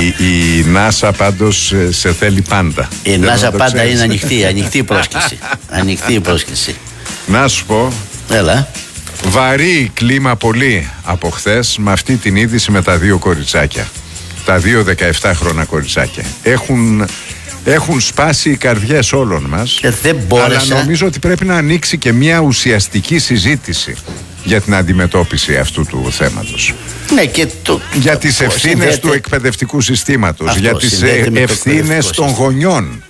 Η NASA πάντως σε θέλει πάντα. Η NASA πάντα είναι ανοιχτή πρόσκληση. Ανοιχτή πρόσκληση. Να σου πω. Έλα. Βαρύ κλίμα πολύ από χθες με αυτή την είδηση με τα δύο κοριτσάκια. Τα δύο 17χρονα κοριτσάκια. Έχουν σπάσει οι καρδιές όλων μας. Δεν μπόρεσα. Αλλά νομίζω ότι πρέπει να ανοίξει και μια ουσιαστική συζήτηση για την αντιμετώπιση αυτού του θέματος. Ναι, και για τις ευθύνες του εκπαιδευτικού συστήματος, για τις ευθύνες των γονιών.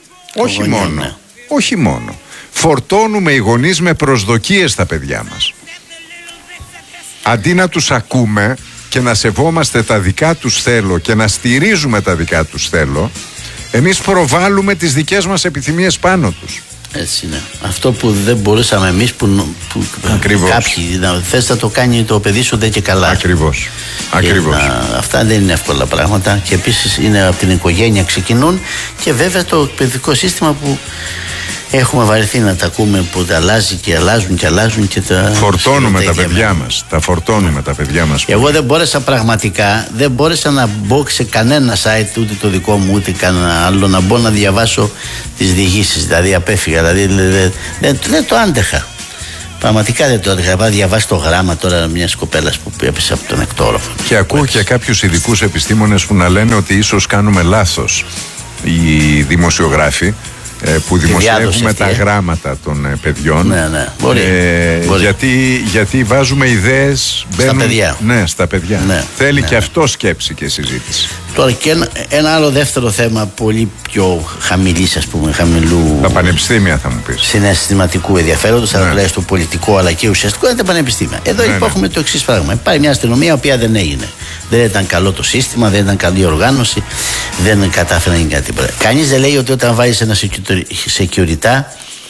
Όχι μόνο. Φορτώνουμε οι γονείς με προσδοκίες στα παιδιά μας. Αντί να τους ακούμε και να σεβόμαστε τα δικά τους θέλω και να στηρίζουμε τα δικά τους θέλω, εμείς προβάλλουμε τις δικές μας επιθυμίες πάνω τους. Έτσι είναι. Αυτό που δεν μπορούσαμε εμείς που κάποιοι θες να το κάνει το παιδί σου δεν και καλά. Ακριβώς. Αυτά δεν είναι εύκολα πράγματα και επίσης είναι από την οικογένεια ξεκινούν και βέβαια το εκπαιδευτικό σύστημα που έχουμε βαρεθεί να τα ακούμε που αλλάζει και αλλάζουν και τα φορτώνουμε τα παιδιά μας. Τα φορτώνουμε τα παιδιά μας. Εγώ δεν μπόρεσα να μπω σε κανένα site, ούτε το δικό μου ούτε κανένα άλλο, να μπω να διαβάσω τις διηγήσεις. Δηλαδή απέφυγα, δεν το άντεχα. Πραγματικά δεν το άντεχα. Θα διαβάσει το γράμμα τώρα μιας κοπέλας που έπεσε από τον εκτόροφο. Και ακούω και κάποιους ειδικούς επιστήμονες που να λένε ότι ίσως κάνουμε λάθος οι δημοσιογράφοι που δημοσιεύουμε τα γράμματα των παιδιών. Ναι. Μπορεί. Γιατί βάζουμε ιδέες στα παιδιά. Ναι, στα παιδιά. Ναι, θέλει και αυτό σκέψη και συζήτηση. Τώρα και ένα άλλο δεύτερο θέμα πολύ πιο χαμηλού. Τα πανεπιστήμια θα μου πεις. Συναισθηματικού ενδιαφέροντος, αλλά τουλάχιστον πολιτικό αλλά και ουσιαστικό είναι τα πανεπιστήμια. Εδώ έχουμε το εξής πράγμα. Υπάρχει μια αστυνομία η οποία δεν έγινε. Δεν ήταν καλό το σύστημα, δεν ήταν καλή η οργάνωση, δεν κατάφερε να γίνει κάτι. Κανείς δεν λέει ότι όταν βάζεις ένα security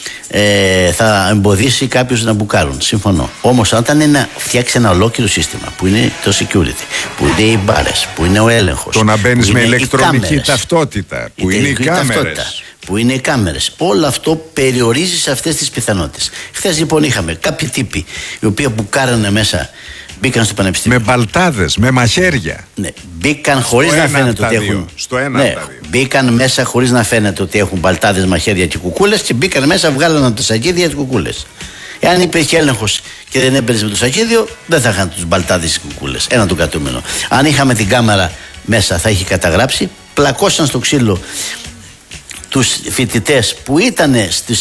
θα εμποδίσει κάποιους να μπουκάρουν. Συμφωνώ. Όμως όταν να φτιάξει ένα ολόκληρο σύστημα που είναι το security, που είναι οι μπάρες, που είναι ο έλεγχος, το να μπαίνεις με ηλεκτρονική ταυτότητα, που είναι οι κάμερες. Που είναι οι κάμερες. Όλο αυτό περιορίζει σε αυτές τις πιθανότητες. Χθες λοιπόν είχαμε κάποιοι τύποι οι οποίοι μπουκάρανε μέσα. Μπήκαν στο πανεπιστήμιο. Με μπαλτάδες, με μαχαίρια. Ναι, μπήκαν χωρίς να φαίνεται ότι έχουν. Μπήκαν μέσα χωρίς να φαίνεται ότι έχουν μπαλτάδες, μαχαίρια και κουκούλες και μπήκαν μέσα, βγάλανε τα σακίδια τις κουκούλες. Εάν υπήρχε έλεγχος και δεν έμπαινες με το σακίδιο, δεν θα είχαν τους μπαλτάδες και κουκούλες. Ένα το κατούμενο. Αν είχαμε την κάμερα μέσα, θα είχε καταγράψει, πλακώσαν στο ξύλο τους φοιτητές που ήταν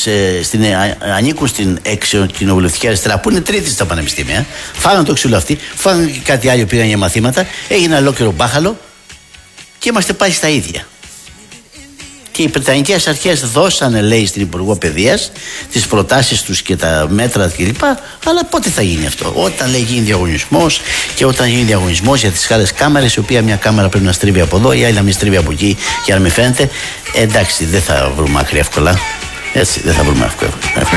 ανήκουν στην κοινοβουλευτική αριστερά, που είναι τρίτη στα πανεπιστήμια, φάγανε το ξύλο αυτοί, φάγανε και κάτι άλλο, πήγαν για μαθήματα, έγινε ολόκληρο μπάχαλο και είμαστε πάλι στα ίδια. Και οι Βρετανικές αρχές δώσανε, λέει, στην Υπουργό Παιδείας τις προτάσεις τους και τα μέτρα κλπ. Αλλά πότε θα γίνει αυτό? Όταν, λέει, γίνει διαγωνισμός, και όταν γίνει διαγωνισμός για τις άλλες κάμερες, η οποία μια κάμερα πρέπει να στρίβει από εδώ, η άλλη να μην στρίβει από εκεί για να μην φαίνεται. Εντάξει, δεν θα βρούμε άκρη εύκολα. Έτσι, δεν θα βρούμε εύκολα.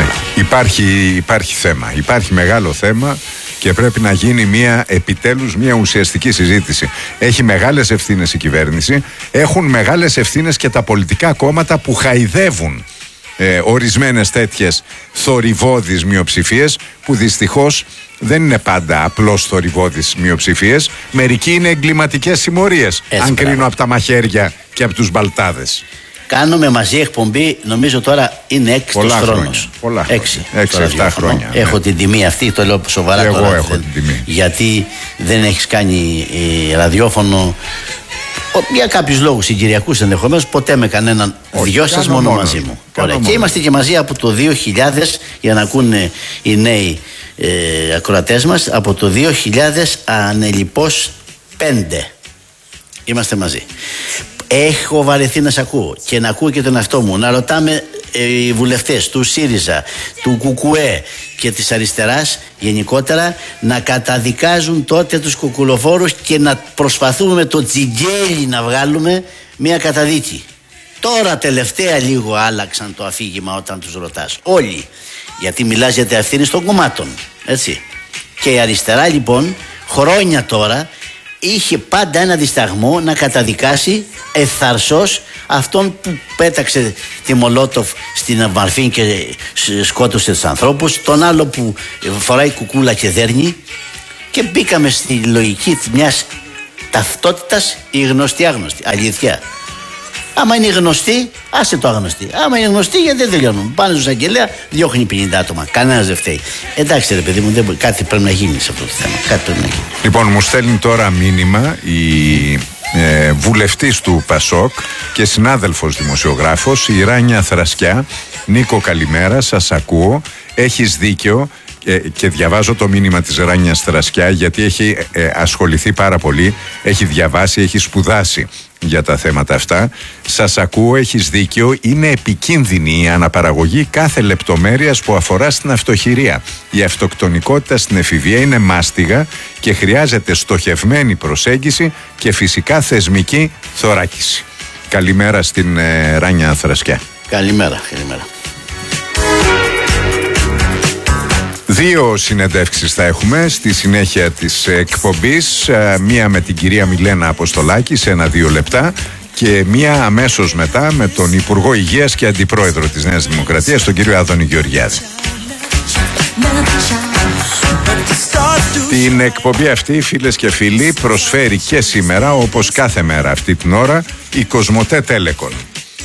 Υπάρχει θέμα. Υπάρχει μεγάλο θέμα. Και πρέπει να γίνει επιτέλους μια ουσιαστική συζήτηση. Έχει μεγάλες ευθύνες η κυβέρνηση, έχουν μεγάλες ευθύνες και τα πολιτικά κόμματα που χαϊδεύουν ορισμένες τέτοιες θορυβώδεις μειοψηφίες, που δυστυχώς δεν είναι πάντα απλώς θορυβώδεις μειοψηφίες. Μερικοί είναι εγκληματικές συμμορίες, αν κρίνω από τα μαχαίρια και από τους μπαλτάδες. Κάνουμε μαζί εκπομπή, νομίζω τώρα είναι 6 χρόνος. 6-7 χρόνια. Έχω την τιμή αυτή, το λέω σοβαρά. Εγώ τώρα, έχω την τιμή. Γιατί δεν έχεις κάνει ραδιόφωνο για κάποιους λόγους συγκυριακούς ενδεχομένως, ποτέ με κανέναν. Δυο σας μόνο μαζί μου. Ωραία. Και είμαστε και μαζί από το 2000, για να ακούνε οι νέοι ακροατές μας, από το 2000 ανελιπώς 5. Είμαστε μαζί. Έχω βαρεθεί να σ' ακούω και να ακούω και τον εαυτό μου, να ρωτάμε οι βουλευτές του ΣΥΡΙΖΑ, του ΚΚΕ και της αριστεράς γενικότερα να καταδικάζουν τότε τους κουκουλοφόρους και να προσπαθούμε με το τζιγκέλι να βγάλουμε μια καταδίκη. Τώρα τελευταία λίγο άλλαξαν το αφήγημα όταν τους ρωτάς. Όλοι. Γιατί μιλάς για τα ευθύνη των κομμάτων. Έτσι. Και η αριστερά λοιπόν χρόνια τώρα είχε πάντα ένα δισταγμό να καταδικάσει ευθαρσώς αυτόν που πέταξε τη Μολότοφ στην Μαρφίν και σκότωσε τους ανθρώπους, τον άλλο που φοράει κουκούλα και δέρνει, και μπήκαμε στη λογική μιας ταυτότητας η γνωστή άγνωστη. Αλήθεια. Άμα είναι γνωστή, άσε το άγνωστη. Άμα είναι γνωστή, γιατί δεν τελειώνουν. Πάνε στον εισαγγελέα, διώχνει 50 άτομα. Κανένας δεν φταίει. Εντάξει, ρε παιδί μου, κάτι πρέπει να γίνει σε αυτό το θέμα. Κάτι πρέπει να γίνει. Λοιπόν, μου στέλνει τώρα μήνυμα η βουλευτής του Πασόκ και συνάδελφος δημοσιογράφος, η Ράνια Θρασκιά. Νίκο, καλημέρα, σας ακούω. Έχεις δίκιο. Και διαβάζω το μήνυμα της Ράνιας Θρασκιά, γιατί έχει ασχοληθεί πάρα πολύ, έχει διαβάσει, έχει σπουδάσει για τα θέματα αυτά. Σας ακούω, έχεις δίκιο, είναι επικίνδυνη η αναπαραγωγή κάθε λεπτομέρειας που αφορά στην αυτοχειρία. Η αυτοκτονικότητα στην εφηβεία είναι μάστιγα και χρειάζεται στοχευμένη προσέγγιση και φυσικά θεσμική θωράκιση. Καλημέρα στην Ράνια Θρασκιά. Καλημέρα. Δύο συνεντεύξεις θα έχουμε στη συνέχεια της εκπομπής. Μία με την κυρία Μιλένα Αποστολάκη σε 1-2 λεπτά και μία αμέσως μετά με τον Υπουργό Υγείας και Αντιπρόεδρο της Νέας Δημοκρατίας, τον κύριο Άδωνη Γεωργιάδη. Την εκπομπή αυτή, φίλες και φίλοι, προσφέρει και σήμερα, όπως κάθε μέρα αυτή την ώρα, η Κοσμοτέ Telecom.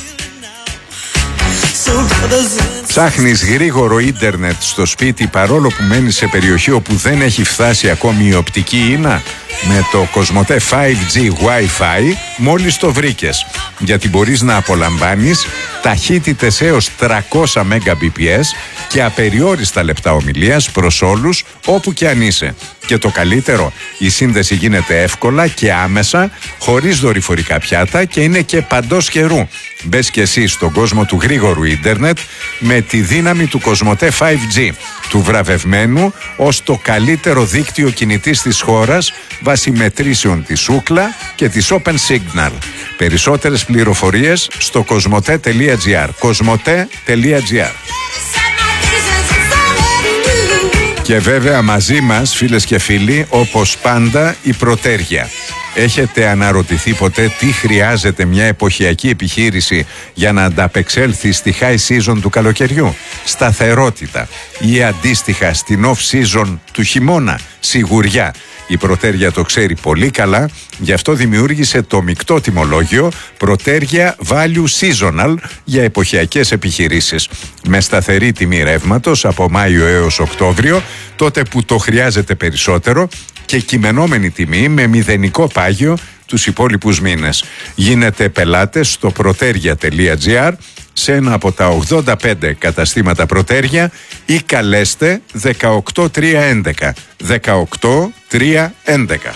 Ψάχνεις γρήγορο ίντερνετ στο σπίτι παρόλο που μένεις σε περιοχή όπου δεν έχει φτάσει ακόμη η οπτική ίνα? Με το Κοσμοτέ 5G Wi-Fi μόλις το βρήκες, γιατί μπορείς να απολαμβάνεις ταχύτητες έως 300 Mbps και απεριόριστα λεπτά ομιλίας προς όλους όπου και αν είσαι. Και το καλύτερο, η σύνδεση γίνεται εύκολα και άμεσα, χωρίς δορυφορικά πιάτα και είναι και παντός καιρού. Μπες και εσύ στον κόσμο του γρήγορου ίντερνετ με τη δύναμη του Κοσμοτέ 5G, του βραβευμένου ως το καλύτερο δίκτυο κινητής της χώρας βάσει μετρήσεων της Ookla και της Open Signal. Περισσότερες πληροφορίες στο κοσμοτέ.gr. Κοσμοτέ.gr. Και βέβαια μαζί μας, φίλες και φίλοι, όπως πάντα, η Πρωτέργεια. Έχετε αναρωτηθεί ποτέ τι χρειάζεται μια εποχιακή επιχείρηση για να ανταπεξέλθει στη high season του καλοκαιριού? Σταθερότητα, ή αντίστοιχα στην off season του χειμώνα? Σιγουριά. Η Πρωτέργεια το ξέρει πολύ καλά, γι' αυτό δημιούργησε το μεικτό τιμολόγιο Πρωτέργεια Value Seasonal για εποχιακές επιχειρήσεις. Με σταθερή τιμή ρεύματος από Μάιο έως Οκτώβριο, τότε που το χρειάζεται περισσότερο, και κειμενόμενη τιμή με μηδενικό πάγιο τους υπόλοιπους μήνες. Γίνετε πελάτες στο protergia.gr σε ένα από τα 85 καταστήματα Πρωτέργεια ή καλέστε 18311. 18311.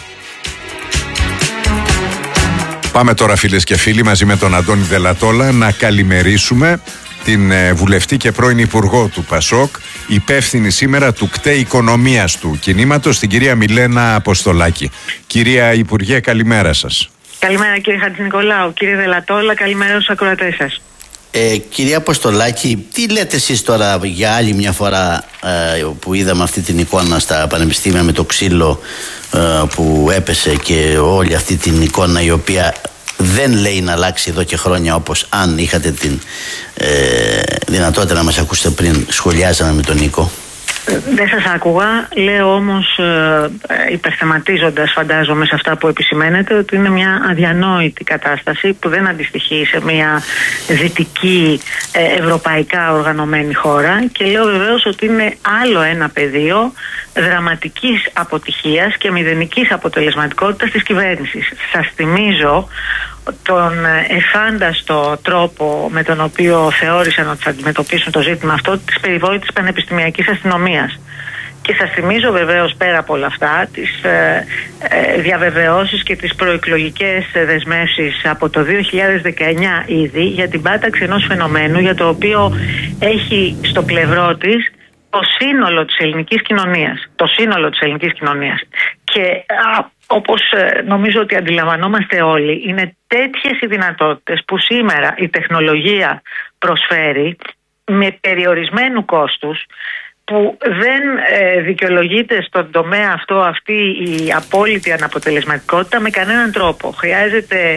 Πάμε τώρα, φίλες και φίλοι, μαζί με τον Αντώνη Δελατόλα να καλημερίσουμε την βουλευτή και πρώην υπουργό του Πασόκ, υπεύθυνη σήμερα του ΚΤΕ Οικονομίας του κινήματος, την κυρία Μιλένα Αποστολάκη. Κυρία Υπουργέ, καλημέρα σας. Καλημέρα κύριε Χατζηνικολάου, κύριε Δελατόλα, καλημέρα στους ακροατές σας. Κυρία Αποστολάκη, τι λέτε εσείς τώρα για άλλη μια φορά που είδαμε αυτή την εικόνα στα πανεπιστήμια με το ξύλο που έπεσε και όλη αυτή την εικόνα η οποία δεν λέει να αλλάξει εδώ και χρόνια, όπως αν είχατε την δυνατότητα να μας ακούσετε πριν σχολιάζαμε με τον Νίκο? Δεν σας άκουγα, λέω όμως υπερθεματίζοντας φαντάζομαι σε αυτά που επισημαίνετε ότι είναι μια αδιανόητη κατάσταση που δεν αντιστοιχεί σε μια δυτική ευρωπαϊκά οργανωμένη χώρα, και λέω βεβαίως ότι είναι άλλο ένα πεδίο δραματικής αποτυχίας και μηδενικής αποτελεσματικότητας της κυβέρνησης. Σας θυμίζω τον εφάνταστο τρόπο με τον οποίο θεώρησαν ότι θα αντιμετωπίσουν το ζήτημα αυτό της περιβόητης πανεπιστημιακής αστυνομίας. Και σας θυμίζω βεβαίως πέρα από όλα αυτά τις διαβεβαιώσεις και τις προεκλογικές δεσμεύσεις από το 2019 ήδη για την πάταξη ενός φαινομένου για το οποίο έχει στο πλευρό της το σύνολο της ελληνικής κοινωνίας. Το σύνολο της ελληνικής κοινωνίας. Και όπως νομίζω ότι αντιλαμβανόμαστε όλοι, είναι τέτοιες οι δυνατότητες που σήμερα η τεχνολογία προσφέρει με περιορισμένου κόστους, που δεν δικαιολογείται στον τομέα αυτό αυτή η απόλυτη αναποτελεσματικότητα με κανέναν τρόπο. Χρειάζεται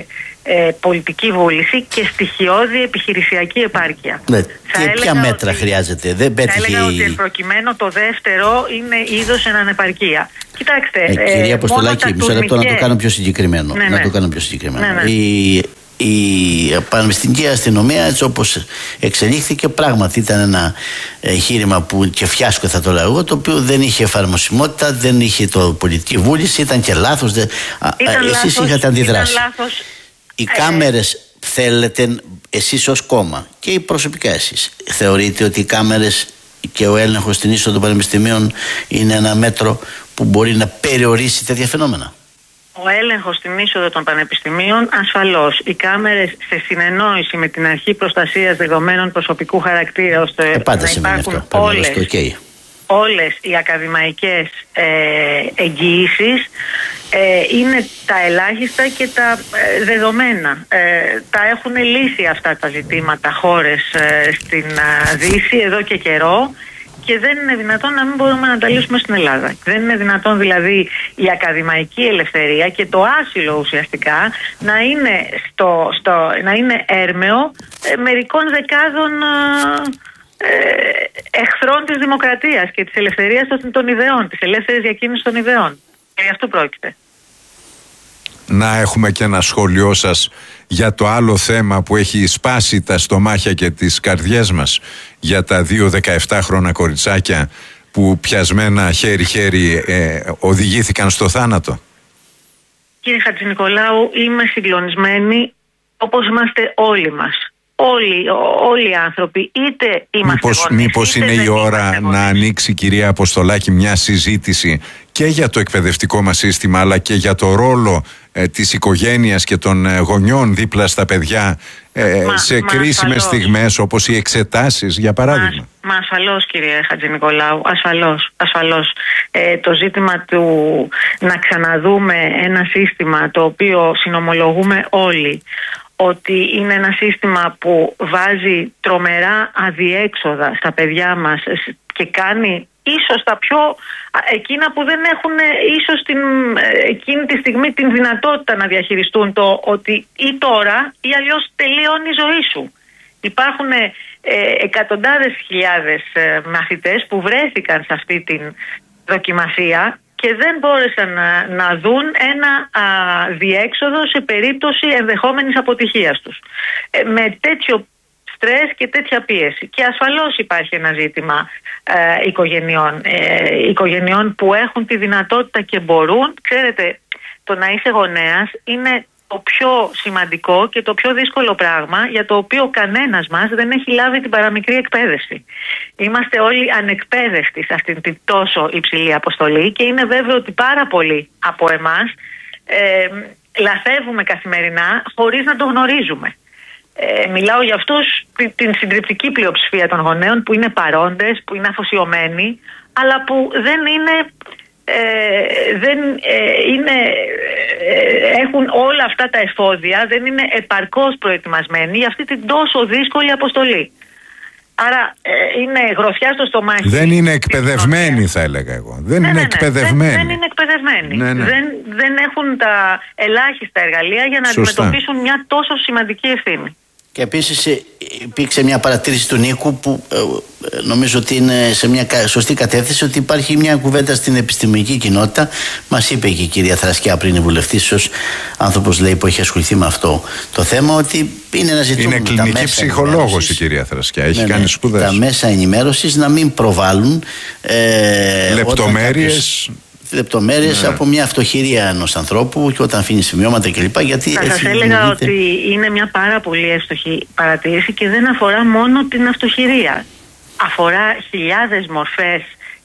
πολιτική βούληση και στοιχειώδη επιχειρησιακή επάρκεια. Ναι. Και ποια μέτρα χρειάζεται? Δεν πέτυχε. Θα έλεγα ότι προκειμένου το δεύτερο είναι είδος εν ανεπαρκεία. Κοιτάξτε, κυρία Αποστολάκη, μισό λεπτό να το κάνω πιο συγκεκριμένο. Η πανεπιστημιακή αστυνομία, έτσι όπως εξελίχθηκε, πράγματι ήταν ένα εγχείρημα που και φιάσκο, θα το λέω εγώ, το οποίο δεν είχε εφαρμοσιμότητα, δεν είχε το πολιτική βούληση, ήταν και λάθος. Εσείς είχατε αντιδράσει. Οι κάμερες θέλετε, εσείς ως κόμμα και οι προσωπικά εσείς, θεωρείτε ότι οι κάμερες και ο έλεγχος στην είσοδο των πανεπιστημίων είναι ένα μέτρο που μπορεί να περιορίσει τέτοια φαινόμενα? Ο έλεγχος στην είσοδο των πανεπιστημίων, ασφαλώς. Οι κάμερες, σε συνεννόηση με την Αρχή Προστασίας Δεδομένων Προσωπικού Χαρακτήρα, ώστε να υπάρχουν όλες οι ακαδημαϊκές εγγυήσεις, είναι τα ελάχιστα και τα δεδομένα. Τα έχουν λύσει αυτά τα ζητήματα χώρες στην Δύση εδώ και καιρό. Και δεν είναι δυνατόν να μην μπορούμε να τα λύσουμε στην Ελλάδα. Δεν είναι δυνατόν δηλαδή η ακαδημαϊκή ελευθερία και το άσυλο ουσιαστικά να είναι έρμεο μερικών δεκάδων εχθρών της δημοκρατίας και της ελευθερίας των ιδεών, της ελεύθερης διακίνησης των ιδεών. Και γι' αυτό πρόκειται. Να έχουμε και ένα σχόλιο σας για το άλλο θέμα που έχει σπάσει τα στομάχια και τις καρδιές μας, για τα 2 17χρονα κοριτσάκια που πιασμένα χέρι-χέρι οδηγήθηκαν στο θάνατο. Κύριε Χατζηνικολάου, είμαι συγκλονισμένη, όπως είμαστε όλοι μας. Όλοι οι άνθρωποι, είτε είμαστε γονείς, μήπως είναι η ώρα να ανοίξει, κυρία Αποστολάκη, μια συζήτηση και για το εκπαιδευτικό μας σύστημα, αλλά και για το ρόλο της οικογένειας και των γονιών δίπλα στα παιδιά σε κρίσιμες στιγμές, όπως οι εξετάσεις, για παράδειγμα? Μα ασφαλώς, κύριε Χατζηνικολάου, ασφαλώς. Το ζήτημα του να ξαναδούμε ένα σύστημα το οποίο συνομολογούμε όλοι ότι είναι ένα σύστημα που βάζει τρομερά αδιέξοδα στα παιδιά μας και κάνει ίσως τα πιο εκείνα που δεν έχουν ίσως εκείνη τη στιγμή την δυνατότητα να διαχειριστούν το ότι ή τώρα ή αλλιώς τελειώνει η ζωή σου. Υπάρχουν εκατοντάδες χιλιάδες μαθητές που βρέθηκαν σε αυτή την δοκιμασία και δεν μπόρεσαν να δουν ένα διέξοδο σε περίπτωση ενδεχόμενης αποτυχίας τους. Με τέτοιο στρες και τέτοια πίεση. Και ασφαλώς υπάρχει ένα ζήτημα οικογενειών που έχουν τη δυνατότητα και μπορούν. Ξέρετε, το να είσαι γονέας είναι το πιο σημαντικό και το πιο δύσκολο πράγμα, για το οποίο κανένας μας δεν έχει λάβει την παραμικρή εκπαίδευση. Είμαστε όλοι ανεκπαίδευτοι σε αυτήν την τόσο υψηλή αποστολή και είναι βέβαιο ότι πάρα πολλοί από εμάς λαθεύουμε καθημερινά χωρίς να το γνωρίζουμε. Μιλάω για αυτούς, την συντριπτική πλειοψηφία των γονέων που είναι παρόντες, που είναι αφοσιωμένοι, αλλά που έχουν όλα αυτά τα εφόδια, δεν είναι επαρκώς προετοιμασμένοι για αυτή την τόσο δύσκολη αποστολή. Άρα είναι γροθιά στο στομάχι. Δεν είναι εκπαιδευμένοι, θα έλεγα εγώ. Δεν είναι εκπαιδευμένοι. Δεν είναι εκπαιδευμένοι. Δεν έχουν τα ελάχιστα εργαλεία για να αντιμετωπίσουν μια τόσο σημαντική ευθύνη. Και επίσης υπήρξε μια παρατήρηση του Νίκου που νομίζω ότι είναι σε μια σωστή κατεύθυνση, ότι υπάρχει μια κουβέντα στην επιστημονική κοινότητα. Μας είπε και η κυρία Θρασκιά πριν, η βουλευτής, ως άνθρωπος, λέει, που έχει ασχοληθεί με αυτό το θέμα, ότι είναι ένα ζητούμενο. Είναι κλινική ψυχολόγος η κυρία Θρασκιά. Έχει κάνει σπουδές. Τα μέσα ενημέρωσης να μην προβάλλουν λεπτομέρειες από μια αυτοχειρία ενός ανθρώπου και όταν αφήνει σημειώματα κλπ. Γιατί θα σας έλεγα ότι είναι μια πάρα πολύ εύστοχη παρατήρηση και δεν αφορά μόνο την αυτοχειρία. Αφορά χιλιάδες μορφές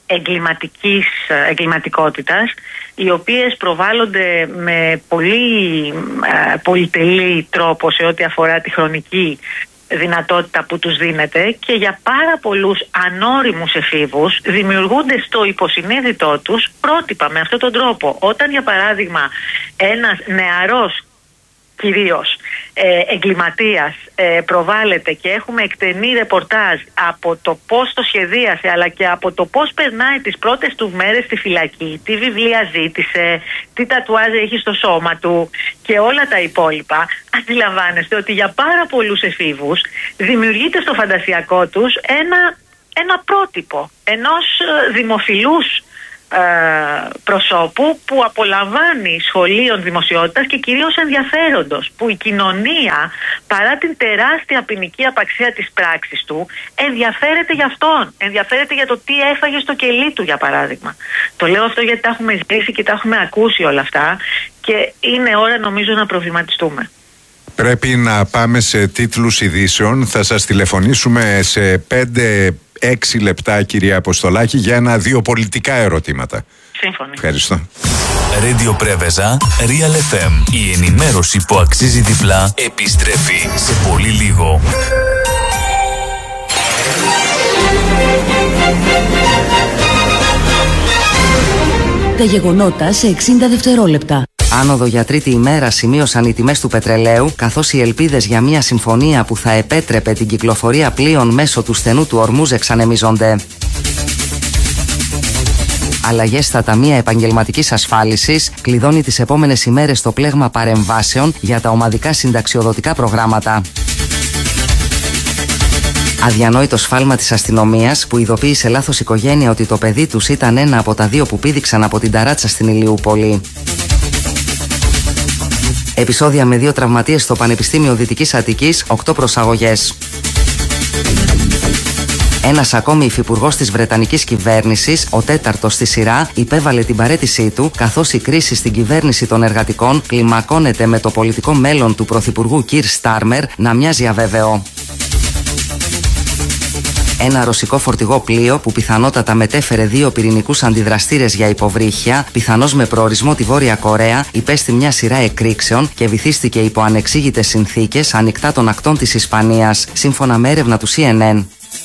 εγκληματικότητας, οι οποίες προβάλλονται με πολύ πολυτελή τρόπο σε ό,τι αφορά τη χρονική δυνατότητα που τους δίνεται, και για πάρα πολλούς ανώριμους εφήβους δημιουργούνται στο υποσυνείδητό τους πρότυπα με αυτόν τον τρόπο. Όταν, για παράδειγμα, ένας νεαρός κυρίως εγκληματίας προβάλλεται και έχουμε εκτενή ρεπορτάζ από το πώς το σχεδίασε, αλλά και από το πώς περνάει τις πρώτες του μέρες στη φυλακή, τι βιβλία ζήτησε, τι τατουάζ έχει στο σώμα του και όλα τα υπόλοιπα, αντιλαμβάνεστε ότι για πάρα πολλούς εφήβους δημιουργείται στο φαντασιακό τους ένα πρότυπο ενός δημοφιλούς προσώπου που απολαμβάνει σχολείων δημοσιότητας και κυρίως ενδιαφέροντος, που η κοινωνία, παρά την τεράστια ποινική απαξία της πράξης του, ενδιαφέρεται για αυτόν, ενδιαφέρεται για το τι έφαγε στο κελί του, για παράδειγμα. Το λέω αυτό γιατί τα έχουμε ζήσει και τα έχουμε ακούσει όλα αυτά και είναι ώρα, νομίζω, να προβληματιστούμε. Πρέπει να πάμε σε τίτλους ειδήσεων. Θα σας τηλεφωνήσουμε σε 5-6 λεπτά, κυρία Αποστολάκη, για 1-2 πολιτικά ερωτήματα. Σύμφωνοι. Ευχαριστώ. Radio Πρέβεζα, Real FM. Η ενημέρωση που αξίζει διπλά επιστρέφει σε πολύ λίγο. Τα γεγονότα σε 60 δευτερόλεπτα. Άνοδο για τρίτη ημέρα σημείωσαν οι τιμές του πετρελαίου, καθώς οι ελπίδες για μια συμφωνία που θα επέτρεπε την κυκλοφορία πλοίων μέσω του στενού του Ορμούζ εξανεμίζονται. Αλλαγές στα ταμεία επαγγελματικής ασφάλισης κλειδώνει τις επόμενες ημέρες το πλέγμα παρεμβάσεων για τα ομαδικά συνταξιοδοτικά προγράμματα. Αδιανόητο σφάλμα της αστυνομίας που ειδοποίησε λάθος οικογένεια ότι το παιδί τους ήταν ένα από τα 2 που πήδηξαν από την ταράτσα στην Ηλιούπολη. Επεισόδια με 2 τραυματίες στο Πανεπιστήμιο Δυτικής Αττικής, 8 προσαγωγές. Ένας ακόμη υφυπουργός της Βρετανικής κυβέρνησης, ο 4ος στη σειρά, υπέβαλε την παραίτησή του, καθώς η κρίση στην κυβέρνηση των εργατικών κλιμακώνεται με το πολιτικό μέλλον του πρωθυπουργού Κιρ Στάρμερ να μοιάζει αβέβαιο. Ένα ρωσικό φορτηγό πλοίο που πιθανότατα μετέφερε 2 πυρηνικούς αντιδραστήρες για υποβρύχια, πιθανώς με προορισμό τη Βόρεια Κορέα, υπέστη μια σειρά εκρήξεων και βυθίστηκε υπό ανεξήγητες συνθήκες ανοιχτά των ακτών της Ισπανίας, σύμφωνα με έρευνα του CNN.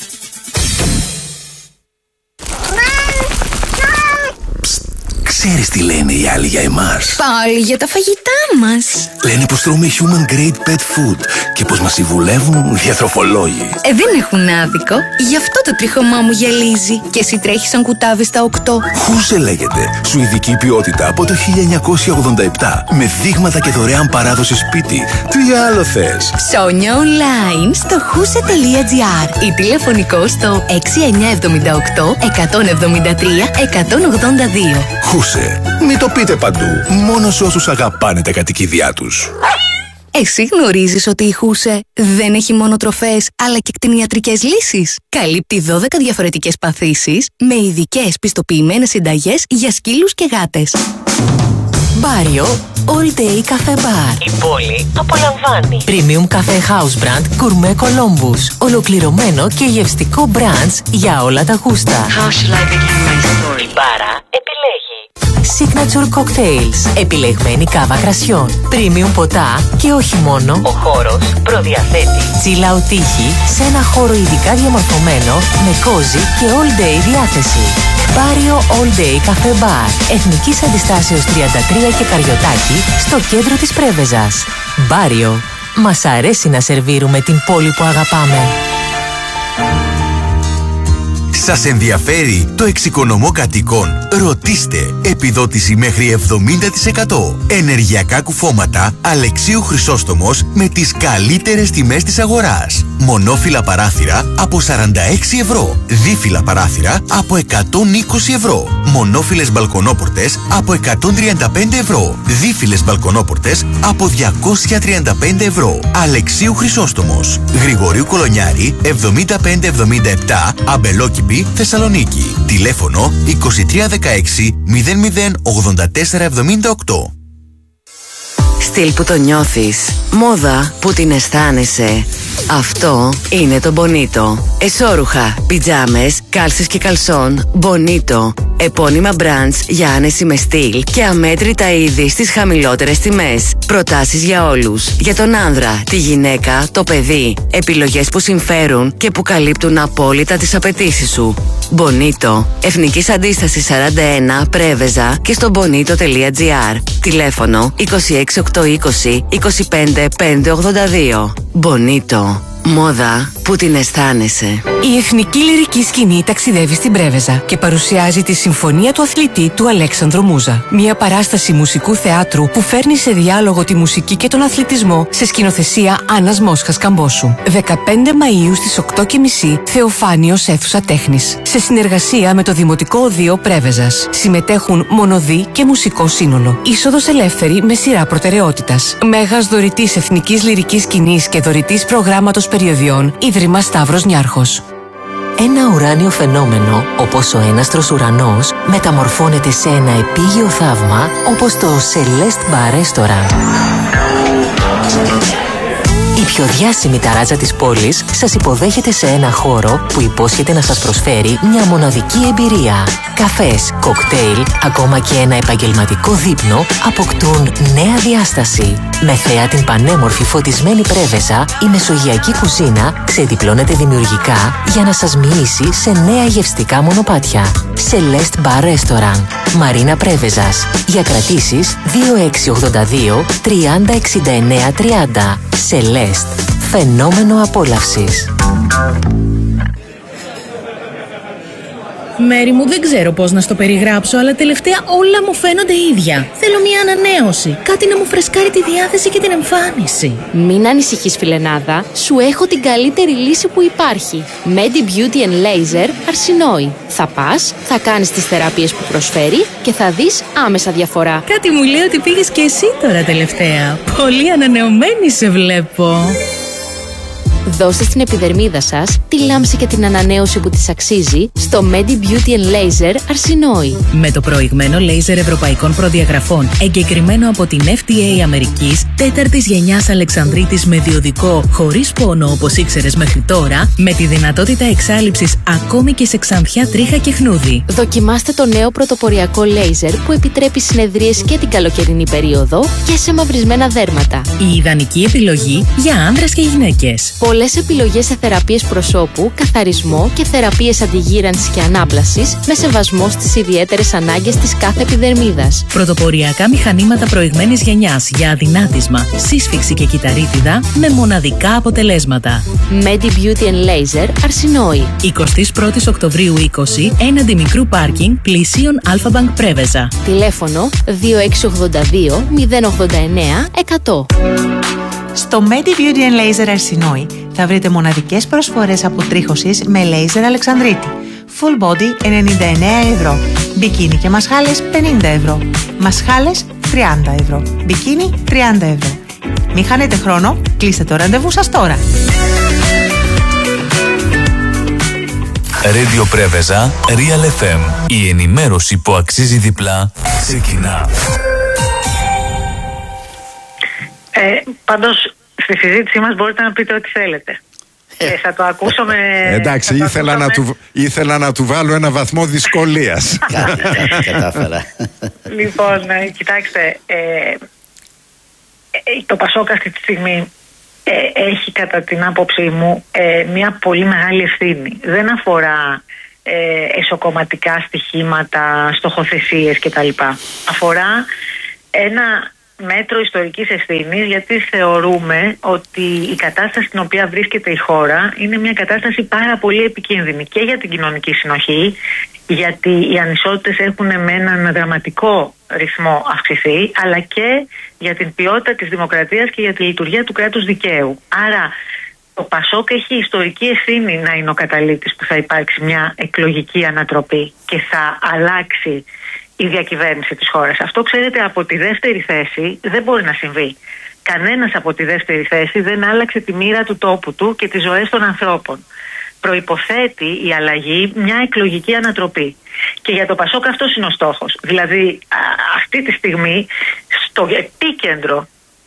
Ξέρεις τι λένε οι άλλοι για εμάς? Πάλι για τα φαγητά μας. Λένε πως τρώμε human grade pet food και πως μας συμβουλεύουν διατροφολόγοι. Δεν έχουν άδικο. Γι' αυτό το τρίχωμά μου γυαλίζει. Και εσύ τρέχεις σαν κουτάβι στα 8. Χούσε λέγεται. Σουηδική ποιότητα από το 1987. Με δείγματα και δωρεάν παράδοση σπίτι. Τι άλλο θες? Ψώνια online στο huse.gr ή τηλεφωνικό στο 6978 173 182. Χούσε. Μην το πείτε παντού. Μόνο σε όσους αγαπάνε τα κατοικίδια τους. Εσύ γνωρίζεις ότι η Χούσε δεν έχει μόνο τροφές, αλλά και κτηνιατρικές λύσεις. Καλύπτει 12 διαφορετικές παθήσεις με ειδικές πιστοποιημένες συνταγές για σκύλους και γάτες. Μπάριο All Day Cafe Bar. Η πόλη απολαμβάνει. Premium Cafe House Brand Gourmet Columbus. Ολοκληρωμένο και γευστικό branch για όλα τα γούστα. How shall I begin my story? Η μπάρα επιλέγει Signature Cocktails. Επιλεγμένη κάβα κρασιών. Premium ποτά και όχι μόνο. Ο χώρος προδιαθέτει chill out τύχη σε ένα χώρο ειδικά διαμορφωμένο με cozy και all day διάθεση. Μπάριο All Day Cafe Bar. Εθνικής Αντιστάσεως 33 και Καριωτάκη στο κέντρο της Πρέβεζας. Μπάριο. Μας αρέσει να σερβίρουμε την πόλη που αγαπάμε. Σας ενδιαφέρει το εξοικονομώ κατοικών? Ρωτήστε. Επιδότηση μέχρι 70%. Ενεργειακά κουφώματα Αλεξίου Χρυσόστομος με τις καλύτερες τιμές της αγοράς. Μονόφυλλα παράθυρα από 46 ευρώ. Δίφυλλα παράθυρα από 120 ευρώ. Μονόφυλλες μπαλκονόπορτες από 135 ευρώ. Δίφυλλες μπαλκονόπορτες από 235 ευρώ. Αλεξίου Χρυσόστομος. Γρηγορίου Κολονιάρη 7577 Αμπελόκηπη, Θεσσαλονίκη. Τηλέφωνο 2316 008478. Στυλ που το νιώθεις. Μόδα που την αισθάνεσαι. Αυτό είναι το Bonito. Εσώρουχα, πιτζάμες, κάλσες και καλσόν. Bonito. Επώνυμα μπραντς για άνεση με στυλ και αμέτρητα είδη στις χαμηλότερες τιμές. Προτάσεις για όλους. Για τον άνδρα, τη γυναίκα, το παιδί. Επιλογές που συμφέρουν και που καλύπτουν απόλυτα τις απαιτήσεις σου. Bonito. Εθνικής Αντίστασης 41 Πρέβεζα και στο bonito.gr. Τηλέφωνο 26820 25 582. Bonito. Μόδα που την αισθάνεσαι. Η Εθνική Λυρική Σκηνή ταξιδεύει στην Πρέβεζα και παρουσιάζει τη Συμφωνία του Αθλητή του Αλέξανδρου Μούζα. Μια παράσταση μουσικού θεάτρου που φέρνει σε διάλογο τη μουσική και τον αθλητισμό σε σκηνοθεσία Άννας Μόσχας Καμπόσου. 15 Μαΐου στις 8:30 Θεοφάνιος Αίθουσα Τέχνης. Σε συνεργασία με το Δημοτικό Οδείο Πρέβεζας. Συμμετέχουν μονοδί και μουσικό σύνολο. Είσοδος ελεύθερη με σειρά προτεραιότητας. Μέγας δωρητής Εθνικής Λυρικής Σκηνής και δωρητής προγράμματος περιοδιών Ίδρυμα Σταύρος Νιάρχος. Ένα ουράνιο φαινόμενο, όπως ο έναστρος ουρανός, μεταμορφώνεται σε ένα επίγειο θαύμα, όπως το Celeste Bar Restaurant. Η πιο διάσημη ταράτζα της πόλης σας υποδέχεται σε ένα χώρο που υπόσχεται να σας προσφέρει μια μοναδική εμπειρία. Καφές, κοκτέιλ, ακόμα και ένα επαγγελματικό δείπνο αποκτούν νέα διάσταση. Με θέα την πανέμορφη φωτισμένη Πρέβεζα, η μεσογειακή κουζίνα ξεδιπλώνεται δημιουργικά για να σας μοιήσει σε νέα γευστικά μονοπάτια. Celeste Bar Restaurant, Μαρίνα Πρέβεζας. Για κρατήσεις 2682 30 69 30. Celeste, φαινόμενο απόλαυσης. Μέρη μου, δεν ξέρω πώς να στο περιγράψω, αλλά τελευταία όλα μου φαίνονται ίδια. Θέλω μια ανανέωση. Κάτι να μου φρεσκάρει τη διάθεση και την εμφάνιση. Μην ανησυχείς, φιλενάδα. Σου έχω την καλύτερη λύση που υπάρχει. Medi Beauty and Laser Αρσινόη. Θα πας, θα κάνεις τις θεραπείες που προσφέρει και θα δεις άμεσα διαφορά. Κάτι μου λέει ότι πήγες και εσύ τώρα τελευταία. Πολύ ανανεωμένη σε βλέπω. Δώστε στην επιδερμίδα σας τη λάμψη και την ανανέωση που της αξίζει στο Medi Beauty and Laser Αρσινόη. Με το προηγμένο λέιζερ ευρωπαϊκών προδιαγραφών, εγκεκριμένο από την FDA Αμερικής, 4ης γενιάς Αλεξανδρίτης με διοδικό, χωρίς πόνο όπως ήξερες μέχρι τώρα, με τη δυνατότητα εξάλειψης ακόμη και σε ξανθιά, τρίχα και χνούδι. Δοκιμάστε το νέο πρωτοποριακό λέιζερ που επιτρέπει συνεδρίες και την καλοκαιρινή περίοδο και σε μαυρισμένα δέρματα. Η ιδανική επιλογή για άνδρες και γυναίκες. Πολλές επιλογές σε θεραπείες προσώπου, καθαρισμό και θεραπείες αντιγύρανσης και ανάπλασης με σεβασμό στις ιδιαίτερες ανάγκες της κάθε επιδερμίδας. Πρωτοποριακά μηχανήματα προηγμένης γενιάς για αδυνάτισμα, σύσφυξη και κυταρίτιδα με μοναδικά αποτελέσματα. Medi Beauty and Laser Αρσινόη. 21 Οκτωβρίου 20, έναντι μικρού πάρκινγκ πλησίων Αλφα-Μπανκ Πρέβεζα. Τηλέφωνο 2682 089 100. Στο Medi Beauty and Laser Αρσινόη θα βρείτε μοναδικές προσφορές αποτρίχωσης με λέιζερ Αλεξανδρίτη. Full body 99 ευρώ. Μπικίνι και μασχάλες 50 ευρώ. Μασχάλες 30 ευρώ. Μπικίνι 30 ευρώ. Μην χάνετε χρόνο, κλείστε το ραντεβού σας τώρα. Radio Πρέβεζα, Real FM. Η ενημέρωση που αξίζει διπλά ξεκινά. Πάντως στη συζήτησή μας μπορείτε να πείτε ό,τι θέλετε. Θα το ακούσω με... Εντάξει, ήθελα να του βάλω ένα βαθμό δυσκολίας. Κατάφερα. Λοιπόν, κοιτάξτε, το Πασόκ αυτή τη στιγμή έχει κατά την άποψή μου μια πολύ μεγάλη ευθύνη. Δεν αφορά εσωκομματικά στοιχήματα, στοχοθεσίες κτλ. Αφορά ένα μέτρο ιστορικής ευθύνης, γιατί θεωρούμε ότι η κατάσταση στην οποία βρίσκεται η χώρα είναι μια κατάσταση πάρα πολύ επικίνδυνη και για την κοινωνική συνοχή, γιατί οι ανισότητες έχουν με έναν δραματικό ρυθμό αυξηθεί, αλλά και για την ποιότητα της δημοκρατίας και για τη λειτουργία του κράτους δικαίου. Άρα το Πασόκ έχει ιστορική ευθύνη να είναι ο καταλήτης που θα υπάρξει μια εκλογική ανατροπή και θα αλλάξει η διακυβέρνηση της χώρας. Αυτό, ξέρετε, από τη δεύτερη θέση δεν μπορεί να συμβεί. Κανένας από τη δεύτερη θέση δεν άλλαξε τη μοίρα του τόπου του και τις ζωές των ανθρώπων. Προϋποθέτει η αλλαγή μια εκλογική ανατροπή. Και για το Πασόκ αυτός είναι ο στόχος. Δηλαδή αυτή τη στιγμή στο επίκεντρο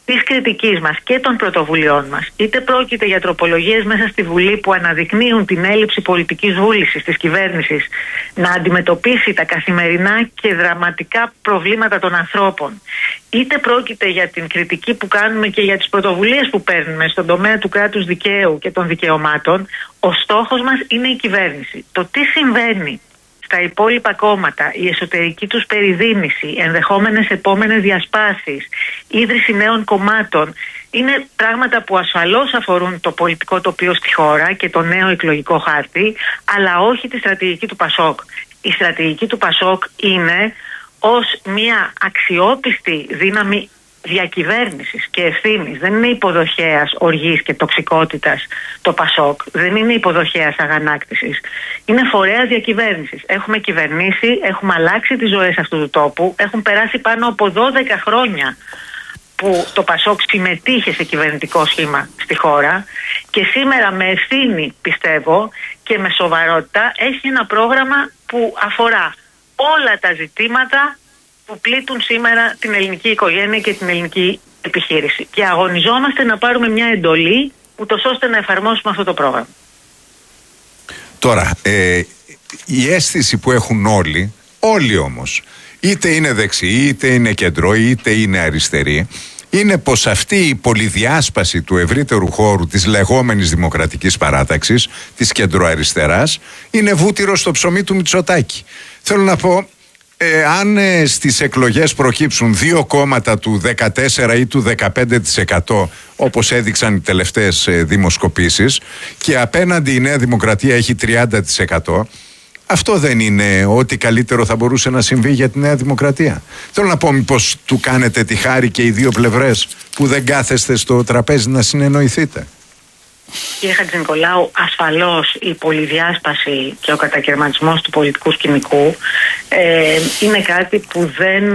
της κριτικής μας και των πρωτοβουλειών μας, είτε πρόκειται για τροπολογίες μέσα στη Βουλή που αναδεικνύουν την έλλειψη πολιτικής βούλησης της κυβέρνησης να αντιμετωπίσει τα καθημερινά και δραματικά προβλήματα των ανθρώπων, είτε πρόκειται για την κριτική που κάνουμε και για τις πρωτοβουλίες που παίρνουμε στον τομέα του κράτους δικαίου και των δικαιωμάτων, ο στόχος μας είναι η κυβέρνηση. Το τι συμβαίνει στα υπόλοιπα κόμματα, η εσωτερική τους περιδίνηση, ενδεχόμενες επόμενες διασπάσεις, ίδρυση νέων κομμάτων, είναι πράγματα που ασφαλώς αφορούν το πολιτικό τοπίο στη χώρα και το νέο εκλογικό χάρτη, αλλά όχι τη στρατηγική του Πασόκ. Η στρατηγική του Πασόκ είναι ως μια αξιόπιστη δύναμη διακυβέρνησης και ευθύνης. Δεν είναι υποδοχέας οργής και τοξικότητας το Πασόκ. Δεν είναι υποδοχέας αγανάκτησης. Είναι φορέας διακυβέρνησης. Έχουμε κυβερνήσει, έχουμε αλλάξει τις ζωές αυτού του τόπου. Έχουν περάσει πάνω από 12 χρόνια που το Πασόκ συμμετείχε σε κυβερνητικό σχήμα στη χώρα και σήμερα με ευθύνη, πιστεύω, και με σοβαρότητα έχει ένα πρόγραμμα που αφορά όλα τα ζητήματα που πλήττουν σήμερα την ελληνική οικογένεια και την ελληνική επιχείρηση. Και αγωνιζόμαστε να πάρουμε μια εντολή ούτως ώστε να εφαρμόσουμε αυτό το πρόγραμμα. Τώρα, η αίσθηση που έχουν όλοι όμως, είτε είναι δεξιοί, είτε είναι κεντρό, είτε είναι αριστεροί, είναι πως αυτή η πολυδιάσπαση του ευρύτερου χώρου της λεγόμενης δημοκρατικής παράταξης, της κεντροαριστεράς, είναι βούτυρο στο ψωμί του Μητσοτάκη. Θέλω να πω, αν στις εκλογές προκύψουν δύο κόμματα του 14 ή του 15% όπως έδειξαν οι τελευταίες δημοσκοπήσεις και απέναντι η Νέα Δημοκρατία έχει 30%, αυτό δεν είναι ό,τι καλύτερο θα μπορούσε να συμβεί για τη Νέα Δημοκρατία? Θέλω να πω, μήπως του κάνετε τη χάρη και οι δύο πλευρές που δεν κάθεστε στο τραπέζι να συνεννοηθείτε? Κύριε Χατζηνικολάου, ασφαλώς η πολυδιάσπαση και ο κατακαιρματισμός του πολιτικού σκηνικού είναι κάτι που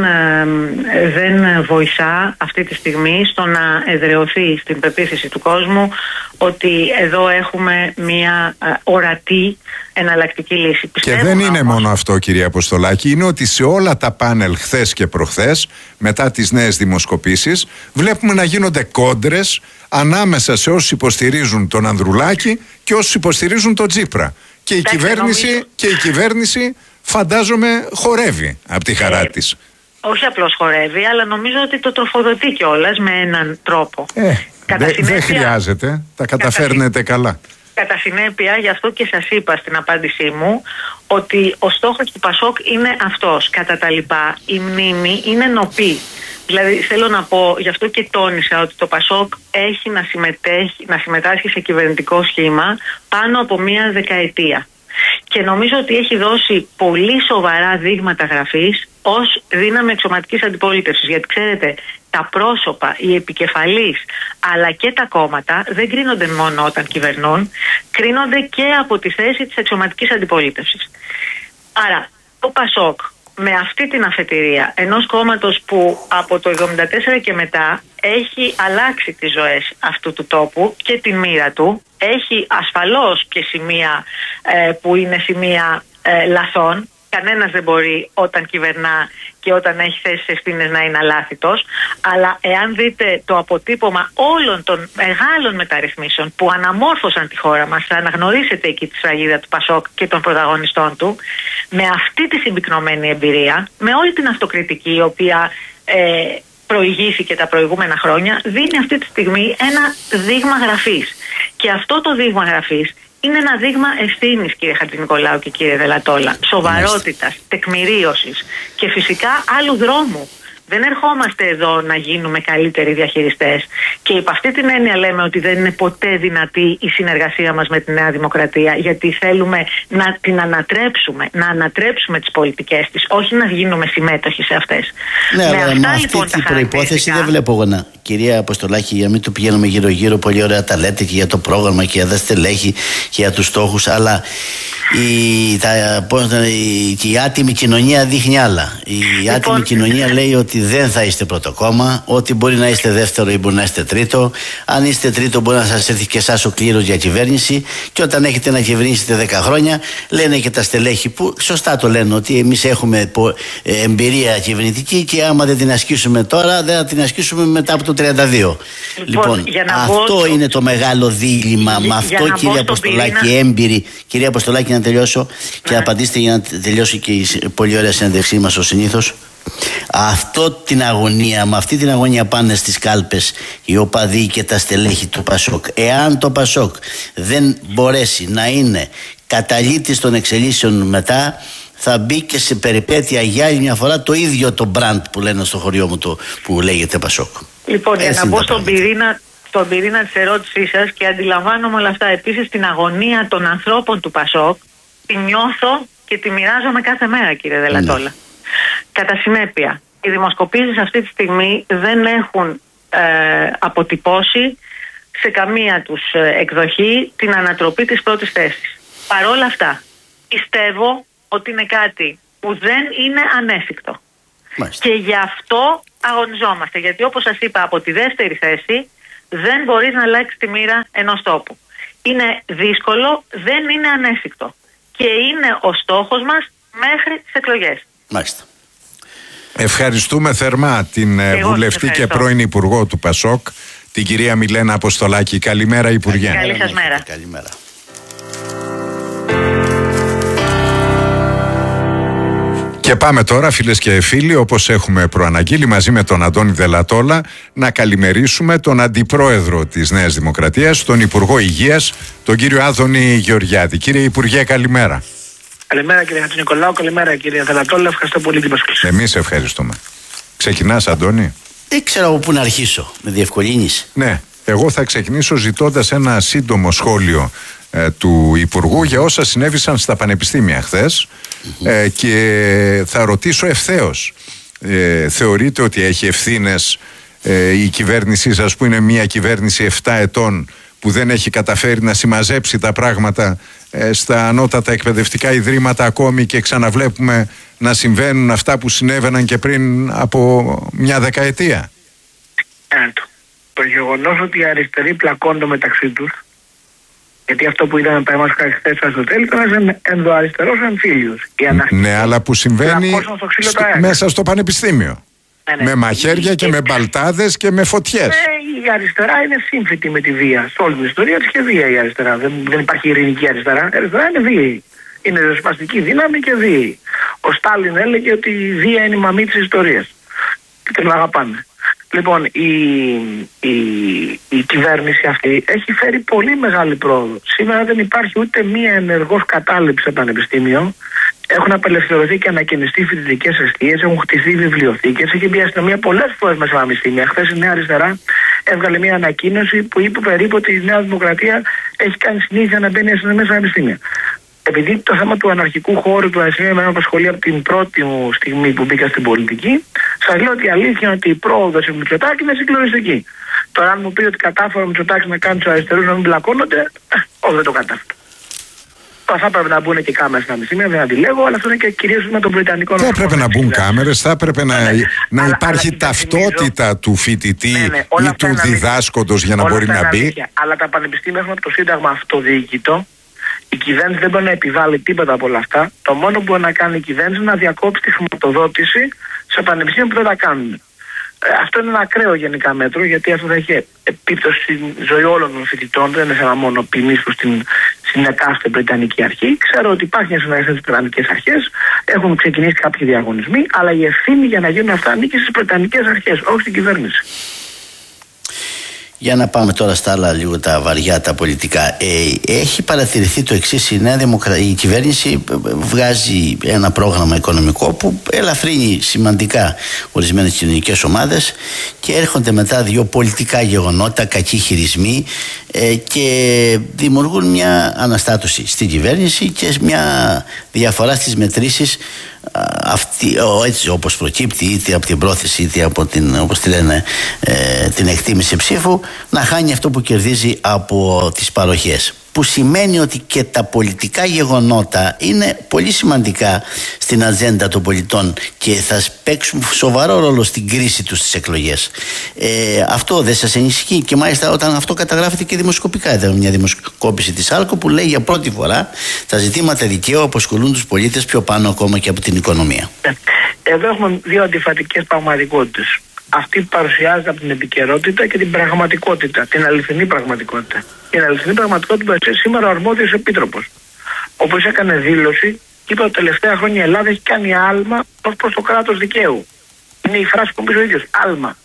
δεν βοηθά αυτή τη στιγμή στο να εδραιωθεί στην πεποίθηση του κόσμου ότι εδώ έχουμε μια ορατή εναλλακτική λύση. Και δεν είναι μόνο αυτό, κυρία Αποστολάκη, είναι ότι σε όλα τα πάνελ χθες και προχθές, μετά τις νέες δημοσκοπήσεις, βλέπουμε να γίνονται κόντρες ανάμεσα σε όσους υποστηρίζουν τον Ανδρουλάκη και όσους υποστηρίζουν τον Τσίπρα. Και η κυβέρνηση φαντάζομαι χορεύει από τη χαρά της. Όχι απλώς χορεύει, αλλά νομίζω ότι το τροφοδοτεί κιόλας με έναν τρόπο. Δεν χρειάζεται, τα καταφέρνετε καλά. Κατά συνέπεια, γι' αυτό και σας είπα στην απάντησή μου ότι ο στόχος του Πασόκ είναι αυτός. Κατά τα λοιπά, η μνήμη είναι νοπή. Δηλαδή θέλω να πω, γι' αυτό και τόνισα ότι το Πασόκ έχει να συμμετάσχει σε κυβερνητικό σχήμα πάνω από μία δεκαετία. Και νομίζω ότι έχει δώσει πολύ σοβαρά δείγματα γραφής ως δύναμη εξωματικής αντιπολίτευσης. Γιατί ξέρετε, τα πρόσωπα, οι επικεφαλείς αλλά και τα κόμματα δεν κρίνονται μόνο όταν κυβερνούν, κρίνονται και από τη θέση της εξωματικής αντιπολίτευσης. Άρα το Πασόκ με αυτή την αφετηρία ενός κόμματος που από το 1974 και μετά έχει αλλάξει τις ζωές αυτού του τόπου και την μοίρα του, έχει ασφαλώς και σημεία που είναι σημεία λαθών. Κανένας δεν μπορεί όταν κυβερνά και όταν έχει θέσεις ευθύνες να είναι αλάθητος, αλλά εάν δείτε το αποτύπωμα όλων των μεγάλων μεταρρυθμίσεων που αναμόρφωσαν τη χώρα μας, θα αναγνωρίσετε εκεί τη σφραγίδα του Πασόκ και των πρωταγωνιστών του, με αυτή τη συμπυκνωμένη εμπειρία, με όλη την αυτοκριτική η οποία προηγήθηκε τα προηγούμενα χρόνια, δίνει αυτή τη στιγμή ένα δείγμα γραφής. Και αυτό το δείγμα γραφής είναι ένα δείγμα ευθύνης, κύριε Χατζηνικολάου και κύριε Δελατόλα, σοβαρότητας, τεκμηρίωσης και φυσικά άλλου δρόμου. Δεν ερχόμαστε εδώ να γίνουμε καλύτεροι διαχειριστές και υπ' αυτή την έννοια λέμε ότι δεν είναι ποτέ δυνατή η συνεργασία μας με τη Νέα Δημοκρατία, γιατί θέλουμε να την ανατρέψουμε, να ανατρέψουμε τις πολιτικές της, όχι να γίνουμε συμμέτοχοι σε αυτές. Ναι, αλλά με αυτή την προϋπόθεση δεν βλέπω εγώ να. Κυρία Αποστολάκη, για μην το πηγαίνουμε γύρω-γύρω, πολύ ωραία τα λέτε και για το πρόγραμμα και για τα στελέχη και για τους στόχους, αλλά η άτιμη κοινωνία δείχνει άλλα. Η άτιμη κοινωνία λέει ότι δεν θα είστε πρώτο κόμμα, ότι μπορεί να είστε δεύτερο ή μπορεί να είστε τρίτο. Αν είστε τρίτο, μπορεί να σας έρθει και εσάς ο κλήρος για κυβέρνηση. Και όταν έχετε να κυβερνήσετε 10 χρόνια, λένε και τα στελέχη που σωστά το λένε, ότι εμείς έχουμε εμπειρία κυβερνητική και άμα δεν την ασκήσουμε τώρα, δεν θα την ασκήσουμε μετά από το 32. Λοιπόν, αυτό είναι το μεγάλο δίλημμα. Με αυτό, κυρία Αποστολάκη, έμπειρη. Κυρία Αποστολάκη, να τελειώσω και απαντήστε για να τελειώσει και η πολύ ωραία συνέντευξή μας ως συνήθως. Με αυτή την αγωνία πάνε στις κάλπες οι οπαδοί και τα στελέχη του Πασόκ. Εάν το Πασόκ δεν μπορέσει να είναι καταλήτης των εξελίσεων μετά, θα μπει και σε περιπέτεια για άλλη μια φορά το ίδιο το μπραντ που λένε στο χωριό μου που λέγεται Πασόκ. Λοιπόν, για να μπω στον πυρήνα της ερώτησής σας, και αντιλαμβάνομαι όλα αυτά, επίσης την αγωνία των ανθρώπων του Πασόκ τη νιώθω και τη μοιράζομαι κάθε μέρα, κύριε Δελατόλα. Κατά συνέπεια, οι δημοσκοπήσεις αυτή τη στιγμή δεν έχουν αποτυπώσει σε καμία τους εκδοχή την ανατροπή της πρώτης θέσης. Παρόλα αυτά, πιστεύω ότι είναι κάτι που δεν είναι ανέφικτο. Και γι' αυτό αγωνιζόμαστε. Γιατί όπως σας είπα, από τη δεύτερη θέση δεν μπορείς να αλλάξεις τη μοίρα ενός τόπου. Είναι δύσκολο, δεν είναι ανέφικτο. Και είναι ο στόχος μας μέχρι τις εκλογές. Μάλιστα. Ευχαριστούμε θερμά την βουλευτή και πρώην Υπουργό του Πασόκ, την κυρία Μιλένα Αποστολάκη. Καλημέρα, Υπουργέ. Καλή σας μέρα. Καλημέρα. Και πάμε τώρα, φίλες και φίλοι, όπως έχουμε προαναγγείλει, μαζί με τον Αντώνη Δελατόλα, να καλημερίσουμε τον Αντιπρόεδρο της Νέας Δημοκρατίας, τον Υπουργό Υγείας, τον κύριο Άδωνη Γεωργιάδη. Κύριε Υπουργέ, καλημέρα. Καλημέρα, κύριε Χατζηνικολάου, καλημέρα, κύριε Δελατόλα. Ευχαριστώ πολύ την πρόσκληση. Εμείς ευχαριστούμε. Ξεκινάς, Αντώνη? Δεν ξέρω από πού να αρχίσω. Με διευκολύνεις? Ναι, εγώ θα ξεκινήσω ζητώντας ένα σύντομο σχόλιο του Υπουργού για όσα συνέβησαν στα πανεπιστήμια χθες, και θα ρωτήσω ευθέως. Θεωρείτε ότι έχει ευθύνες η κυβέρνησή σας, που είναι μια κυβέρνηση 7 ετών, που δεν έχει καταφέρει να συμμαζέψει τα πράγματα στα ανώτατα εκπαιδευτικά ιδρύματα ακόμη, και ξαναβλέπουμε να συμβαίνουν αυτά που συνέβαιναν και πριν από μια δεκαετία? Το γεγονός ότι οι αριστεροί πλακώνται μεταξύ τους, γιατί αυτό που είδαμε παραδείγματος χθες στο τέλος ήταν ένας ενδοαριστερός εμφύλιος. Ναι, αλλά που συμβαίνει μέσα στο πανεπιστήμιο. Με μαχαίρια και με μπαλτάδες και με φωτιές. Η αριστερά είναι σύμφυτη με τη βία. Σε όλη την ιστορία της και βία η αριστερά. Δεν υπάρχει ειρηνική αριστερά. Η αριστερά είναι βίαιη. Είναι ριζοσπαστική δύναμη και βίαιη. Ο Στάλιν έλεγε ότι η βία είναι η μαμή της ιστορίας. Και την αγαπάνε. Λοιπόν, η κυβέρνηση αυτή έχει φέρει πολύ μεγάλη πρόοδο. Σήμερα δεν υπάρχει ούτε μία ενεργός κατάληψη στο πανεπιστήμιο. Έχουν απελευθερωθεί και ανακαινιστεί φοιτητικές εστίες, έχουν χτιστεί βιβλιοθήκες, έχει μπει η αστυνομία πολλές φορές μέσα στα πανεπιστήμια. Χθες η Νέα Αριστερά έβγαλε μια ανακοίνωση που είπε περίπου ότι η Νέα Δημοκρατία έχει κάνει συνήθεια να μπαίνει η αστυνομία στα πανεπιστήμια. Επειδή το θέμα του αναρχικού χώρου του αστυνομίου με απασχολεί από την πρώτη μου στιγμή που μπήκα στην πολιτική, σας λέω ότι η αλήθεια είναι ότι η πρόοδος του Μητσοτάκη είναι συγκλονιστική. Τώρα, αν μου πει ότι κατάφερε ο Μητσοτάκης να κάνει τους αριστερούς να μην μπλακώνονται, όχι, δεν το κατάφερε. Τώρα θα έπρεπε να μπουν και κάμερες στα πανεπιστήμια, δεν αντιλέγω, αλλά αυτό είναι και κυρίως με τον Βρετανικό. Δεν έπρεπε να μπουν κάμερες, θα έπρεπε να υπάρχει ταυτότητα του φοιτητή ή του διδάσκοντος για να μπορεί να μπει. Αλλά τα πανεπιστήμια έχουν το Σύνταγμα αυτοδιοικητό. Η κυβέρνηση δεν μπορεί να επιβάλλει τίποτα από όλα αυτά. Το μόνο που μπορεί να κάνει η κυβέρνηση είναι να διακόψει τη χρηματοδότηση σε πανεπιστήμια που δεν τα κάνουν. Αυτό είναι ένα ακραίο γενικά μέτρο, γιατί αυτό θα έχει επίπτωση στη ζωή όλων των φοιτητών. Δεν είναι θέμα μόνο ποινής προς την εκάστοτε Βρετανική Αρχή. Ξέρω ότι υπάρχει μια συνεργασία στις Βρετανικές Αρχές, έχουν ξεκινήσει κάποιοι διαγωνισμοί, αλλά η ευθύνη για να γίνουν αυτά ανήκει στις Βρετανικές Αρχές, όχι στην κυβέρνηση. Για να πάμε τώρα στα άλλα λίγο τα βαριά, τα πολιτικά. Έχει παρατηρηθεί το εξής: η κυβέρνηση βγάζει ένα πρόγραμμα οικονομικό που ελαφρύνει σημαντικά ορισμένες κοινωνικές ομάδες, και έρχονται μετά δύο πολιτικά γεγονότα, κακοί χειρισμοί, και δημιουργούν μια αναστάτωση στην κυβέρνηση και μια διαφορά στις μετρήσεις, έτσι όπως προκύπτει, είτε από την πρόθεση είτε από την, όπως τη λένε, την εκτίμηση ψήφου, να χάνει αυτό που κερδίζει από τις παροχές. που σημαίνει ότι και τα πολιτικά γεγονότα είναι πολύ σημαντικά στην ατζέντα των πολιτών και θα παίξουν σοβαρό ρόλο στην κρίση τους στις εκλογές. Αυτό δεν σας ενισχύει? Και μάλιστα όταν αυτό καταγράφεται και δημοσκοπικά. Ήταν μια δημοσκόπηση της ΑΛΚΟ που λέει για πρώτη φορά τα ζητήματα δικαίου απασχολούν τους πολίτες πιο πάνω ακόμα και από την οικονομία. Εδώ έχουμε δύο αντιφατικές πραγματικότητες. Αυτή που παρουσιάζεται από την επικαιρότητα και την πραγματικότητα, την αληθινή πραγματικότητα. Την αληθινή πραγματικότητα που σήμερα ο αρμόδιος επίτροπος, όπως έκανε δήλωση, είπε ότι τα τελευταία χρόνια η Ελλάδα έχει κάνει άλμα ως προς το κράτος δικαίου. Είναι η φράση που είπε ο ίδιος, άλμα.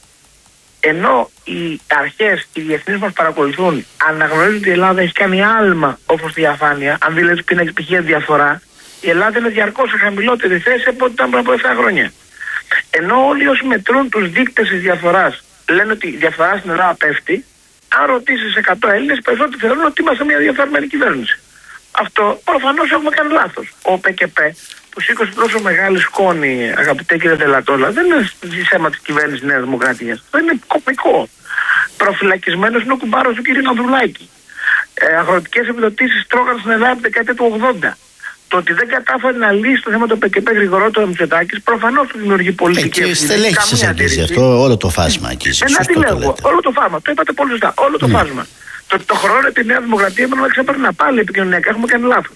Ενώ οι αρχές, οι διεθνείς μας παρακολουθούν, αναγνωρίζουν ότι η Ελλάδα έχει κάνει άλμα όπως τη διαφάνεια, αν δει λέει πίνακες π.χ. διαφορά, η Ελλάδα είναι διαρκώς σε χαμηλότερη θέση από ό,τι ήταν πριν από 7 χρόνια. Ενώ όλοι όσοι μετρούν τους δείκτες της διαφοράς λένε ότι η διαφορά στην Ελλάδα πέφτει, αν ρωτήσεις 100 Έλληνες, περισσότεροι θεωρούν ότι είμαστε μια διαφθαρμένη κυβέρνηση. Αυτό προφανώς έχουμε κάνει λάθος. Ο ΠΚΠ που σήκωσε τόσο μεγάλη σκόνη, αγαπητέ κύριε Δελατόλα, δεν είναι θέμα της κυβέρνησης Νέας Δημοκρατίας. Δεν είναι κωμικό. Προφυλακισμένος είναι ο κουμπάρος του κύριου Ανδρουλάκη. Αγροτικές επιδοτήσεις τρώγαν στην Ελλάδα από την δεκαετία του 80. Το ότι δεν κατάφερε να λύσει το θέμα του ΠΚΠ γρηγορότερο ο Μητσοτάκης προφανώς του δημιουργεί πολιτική ευθύνη. Και στελέχη σας αγγίζει αυτό, όλο το φάσμα αγγίζει. Τι λέω εγώ, όλο το φάσμα, το είπατε πολύ σωστά, όλο το φάσμα. Το χρόνο τη Νέα Δημοκρατία πρέπει να ξεπερνά πάλι επικοινωνιακά, έχουμε κάνει λάθος.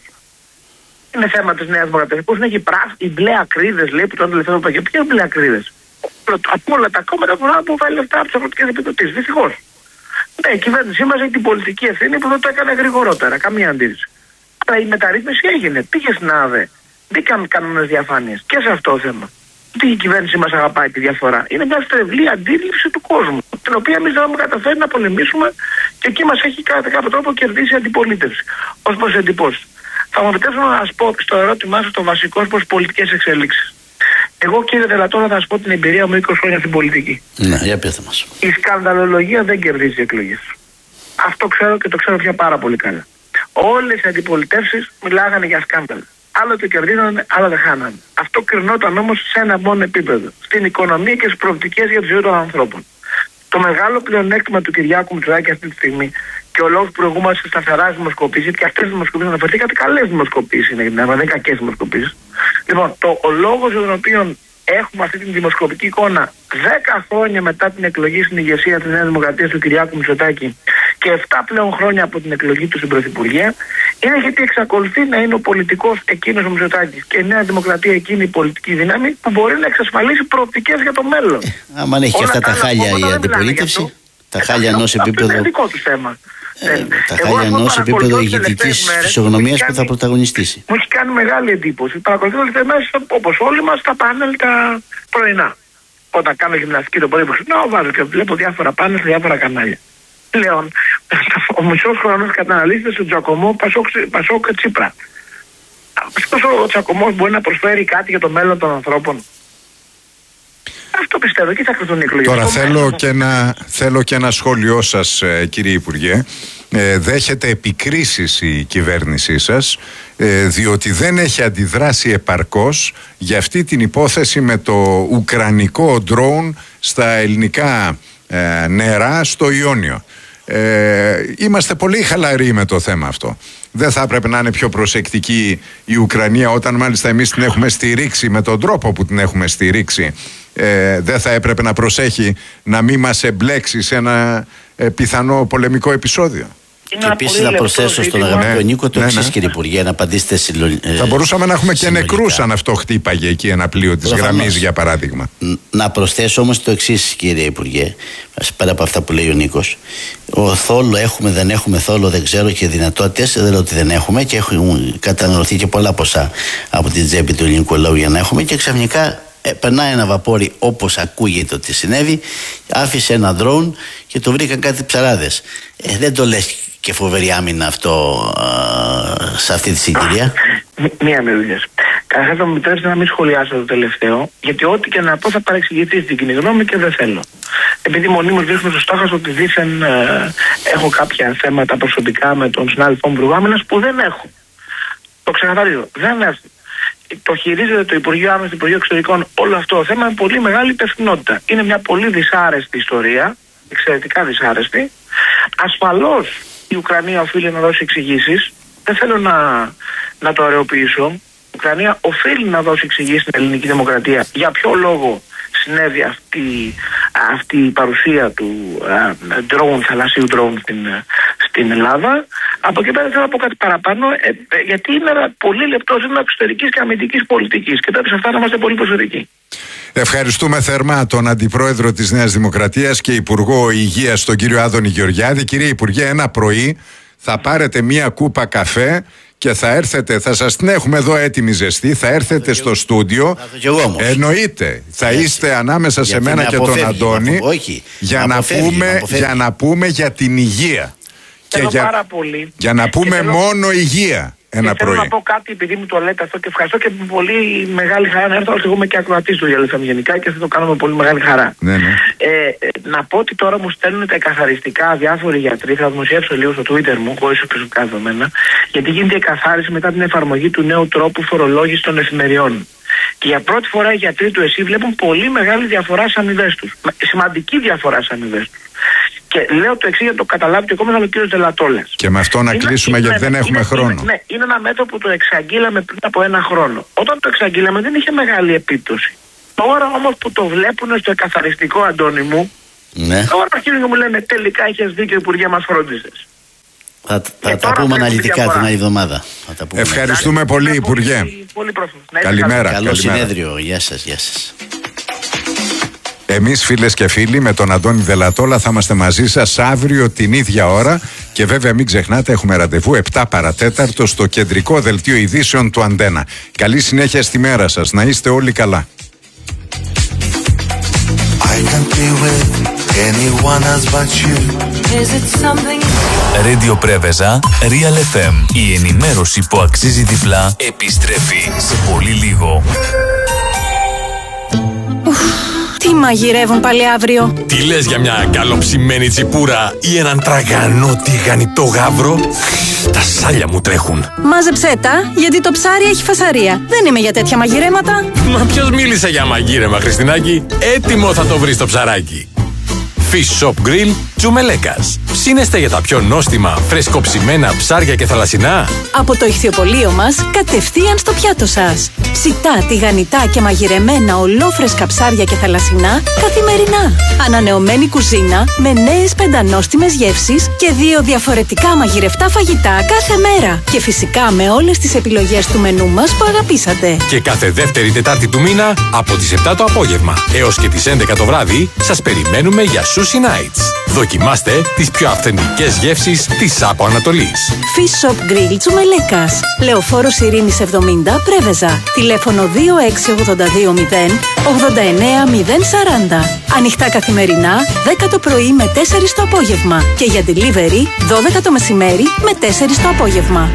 Είναι θέμα της Νέας Δημοκρατίας. Πώς είναι και οι μπλε ακρίδες, λέει που το τελευταίο ΠΚΠ, ποια είναι μπλε ακρίδες? Από όλα τα κόμματα που βάλει λεφτά από τις αγροτικές επιδοτήσεις. Δυστυχώς. Ναι, η κυβέρνησή μας έχει την πολιτική ευθύνη που δεν το έκανε γρηγορότερα. Καμία αντίρρηση. Αλλά η μεταρρύθμιση έγινε. Πήγε στην ΑΔΕ. Μπήκαν κανόνες διαφάνειας. Και σε αυτό το θέμα. ότι η κυβέρνηση μας αγαπάει τη διαφορά. Είναι μια στρεβλή αντίληψη του κόσμου, την οποία εμείς δεν έχουμε καταφέρει να πολεμήσουμε και εκεί μας έχει κατά κάποιο τρόπο κερδίσει η αντιπολίτευση ως προς εντυπώσεις. Θα μου επιτρέψω να σας πω στο ερώτημά σας το βασικό ως προς πολιτικές εξελίξεις. Εγώ, κύριε Δελατόλα, θα σας πω την εμπειρία μου 20 χρόνια στην πολιτική. Ναι, για πείτε μας. Η σκανδαλολογία δεν κερδίζει εκλογές. Αυτό ξέρω και το ξέρω πια πάρα πολύ καλά. Όλες οι αντιπολιτεύσεις μιλάγανε για σκάνδαλα. Άλλο το κερδίζανε, άλλο δεν χάνανε. Αυτό κρινόταν όμως σε ένα μόνο επίπεδο. Στην οικονομία και στις προοπτικές για τη ζωή των ανθρώπων. Το μεγάλο πλεονέκτημα του Κυριάκου Μητσοτάκη αυτή τη στιγμή και ο λόγος που προηγούμαστε σε σταθερά δημοσκοπήσεις, γιατί και αυτές οι δημοσκοπήσεις αναφερθήκατε, καλές δημοσκοπήσεις είναι, δεν είναι κακές δημοσκοπήσεις. Λοιπόν, ο λόγος για τον οποίο έχουμε αυτή την δημοσκοπική εικόνα 10 χρόνια μετά την εκλογή στην ηγεσία της Νέας Δημοκρατίας του Κυριάκου Μητσοτάκη και 7 πλέον χρόνια από την εκλογή του στην Πρωθυπουργία, είναι γιατί εξακολουθεί να είναι ο πολιτικός εκείνος ο Μητσοτάκης και η Νέα Δημοκρατία εκείνη η πολιτική δύναμη που μπορεί να εξασφαλίσει προοπτικές για το μέλλον. Άμα έχει και αυτά τα χάλια η αντιπολίτευση, τα χάλια ενός επίπεδου. Αυτό είναι δικό του θέμα. Τα χάλια ενός επίπεδου ηγετικής φυσιογνωμίας που θα πρωταγωνιστήσει. Μου έχει κάνει μεγάλη εντύπωση. Παρακολουθώ όλες μέρες, όπως όλοι μας, τα πάνελ τα πρωινά. Όταν κάνω γυμναστική το πρωί που ξυπνάω, βάζω και βλέπω διάφορα πάνελ σε διάφορα κανάλια. Λέω, ο μισός χρονός καταναλύσεται στον Τζακωμό Πασόκ Τσίπρα. Πώς ο Τζακωμός μπορεί να προσφέρει κάτι για το μέλλον των ανθρώπων? Αυτό πιστεύω, εκεί θα κρυθούν οι εκλογές. Τώρα θέλω και ένα σχόλιο σας, κύριε Υπουργέ. Δέχεται επικρίσεις η κυβέρνησή σας διότι δεν έχει αντιδράσει επαρκώς για αυτή την υπόθεση με το ουκρανικό ντρόουν στα ελληνικά νερά στο Ιόνιο. Είμαστε πολύ χαλαροί με το θέμα αυτό. Δεν θα έπρεπε να είναι πιο προσεκτική η Ουκρανία, όταν μάλιστα εμείς την έχουμε στηρίξει με τον τρόπο που την έχουμε στηρίξει? Δεν θα έπρεπε να προσέχει να μην μας εμπλέξει σε ένα πιθανό πολεμικό επεισόδιο? Και επίσης να προσθέσω στον αγαπητό Νίκο το εξής, κύριε Υπουργέ, να απαντήσετε θα μπορούσαμε να έχουμε και νεκρούς αν αυτό χτύπαγε εκεί ένα πλοίο της γραμμής, για παράδειγμα. Να προσθέσω όμως το εξής, κύριε Υπουργέ, πέρα από αυτά που λέει ο Νίκος. Ο θόλο έχουμε, δεν έχουμε θόλο, δεν ξέρω, και δυνατότητες δεν λέω ότι δεν έχουμε, και έχουν καταναλωθεί και πολλά ποσά από την τσέπη του ελληνικού λαού για να έχουμε, και ξαφνικά περνάει ένα βαπόρι όπως ακούγεται ότι συνέβη, άφησε ένα ντρόουν και το βρήκαν κάτι ψαράδες. Δεν το λες και φοβερή άμυνα αυτό σε αυτή τη συγκυρία? Μία με δουλειές. Καταρχάς θα μου επιτρέψετε να μην σχολιάσω το τελευταίο, γιατί ό,τι και να πω θα παρεξηγηθεί στην κοινή γνώμη και δεν θέλω. Επειδή μονίμως βρίσκουμε στο στόχαστρο ότι δήθεν έχω κάποια θέματα προσωπικά με τον συνάδελφο μου Υπουργό Άμυνας, που δεν έχω. Το ξεκαθαρίζω. Δεν έχω. Το χειρίζεται το Υπουργείο Άμυνας, το Υπουργείο Εξωτερικών, όλο αυτό το θέμα με πολύ μεγάλη υπευθυνότητα. Είναι μια πολύ δυσάρεστη ιστορία, εξαιρετικά δυσάρεστη. Ασφαλώς η Ουκρανία οφείλει να δώσει εξηγήσεις. Δεν θέλω να το αραιοποιήσω. Η Ουκρανία οφείλει να δώσει εξηγήσεις στην ελληνική δημοκρατία για ποιο λόγο συνέβη αυτή η παρουσία του θαλασσίου drone στην Ελλάδα. Από εκεί πέρα θέλω να πω κάτι παραπάνω, γιατί είναι ένα πολύ λεπτό ζήτημα εξωτερικής και αμυντικής πολιτικής και πρέπει σε αυτά να είμαστε πολύ προσεκτικοί. Ευχαριστούμε θερμά τον Αντιπρόεδρο της Νέας Δημοκρατίας και Υπουργό Υγείας, τον κύριο Άδωνη Γεωργιάδη. Κύριε Υπουργέ, ένα πρωί θα πάρετε μία κούπα καφέ και θα έρθετε, θα σας την έχουμε εδώ έτοιμη ζεστή, θα έρθετε στο στούντιο. Εννοείται, θα είστε ανάμεσα σε μένα και τον Αντώνη για να πούμε για την υγεία. Θέλω πάρα πολύ. Για να πούμε μόνο υγεία. Ένα θέλω να πω κάτι, επειδή μου το λέτε αυτό, και ευχαριστώ και με πολύ μεγάλη χαρά να έρθω. Εγώ είμαι και ακροατής του Real FM γενικά και θα το κάνω με πολύ μεγάλη χαρά. Ναι. Να πω ότι τώρα μου στέλνουν τα εκαθαριστικά διάφοροι γιατροί. Θα δημοσιεύσω λίγο στο Twitter μου, χωρίς προσωπικά δεδομένα, γιατί γίνεται εκαθάριση μετά την εφαρμογή του νέου τρόπου φορολόγησης των εφημεριών. Και για πρώτη φορά οι γιατροί του ΕΣΥ βλέπουν πολύ μεγάλη διαφορά στις αμοιβές τους. Σημαντική διαφορά στις αμοιβές τους. Και λέω το εξής για να το καταλάβει και ακόμα ο κύριος Δελατόλας. Και με αυτό να κλείσουμε γιατί δεν έχουμε χρόνο. Ναι, είναι ένα μέτρο που το εξαγγείλαμε πριν από ένα χρόνο. Όταν το εξαγγείλαμε δεν είχε μεγάλη επίπτωση. Τώρα όμως που το βλέπουν στο εκαθαριστικό, Αντώνη μου, τώρα αρχίζουν και μου λένε τελικά είχες δίκιο, Υπουργέ, μας φρόντισες. Θα τα πούμε αναλυτικά την άλλη εβδομάδα. Ευχαριστούμε πολύ, Υπουργέ. Καλημέρα. Καλό συνέδριο. Γεια σας. Εμείς, φίλες και φίλοι, με τον Αντώνη Δελατόλα θα είμαστε μαζί σας αύριο την ίδια ώρα και βέβαια μην ξεχνάτε, έχουμε ραντεβού 7 παρατέταρτο στο κεντρικό δελτίο ειδήσεων του Αντένα. Καλή συνέχεια στη μέρα σας, να είστε όλοι καλά. Radio Πρέβεζα, Real FM. Η ενημέρωση που αξίζει διπλά επιστρέφει σε πολύ λίγο. Τι μαγειρεύουν πάλι αύριο? Τι λες για μια καλοψημένη τσιπούρα ή έναν τραγανό τηγανιτό γάβρο? Τα σάλια μου τρέχουν. Μάζεψέ τα, γιατί το ψάρι έχει φασαρία. Δεν είμαι για τέτοια μαγειρέματα. Μα ποιος μίλησε για μαγείρεμα, Χριστινάκη? Έτοιμο θα το βρεις το ψαράκι. Fish Shop Grill Τσουμελέκας. Ψήνεστε για τα πιο νόστιμα, φρεσκοψημένα ψάρια και θαλασσινά? Από το ηχθιοπωλείο μας, κατευθείαν στο πιάτο σας. Ψητά, τηγανιτά και μαγειρεμένα ολόφρεσκα ψάρια και θαλασσινά καθημερινά. Ανανεωμένη κουζίνα με νέες πεντανόστιμες γεύσεις και 2 διαφορετικά μαγειρευτά φαγητά κάθε μέρα. Και φυσικά με όλες τις επιλογές του μενού μας που αγαπήσατε. Και κάθε δεύτερη Τετάρτη του μήνα από τις 7 το απόγευμα έως και τις 11 το βράδυ σας περιμένουμε για Sushi Nights. Δοκιμάστε τις πιο αυθεντικές γεύσεις της Άπο Ανατολής. Fish Shop Grill Τσουμελέκας. Λεωφόρος Ειρήνης 70 Πρέβεζα. Τηλέφωνο 26820 89 040. Ανοιχτά καθημερινά 10 το πρωί με 4 το απόγευμα. Και για delivery 12 το μεσημέρι με 4 το απόγευμα.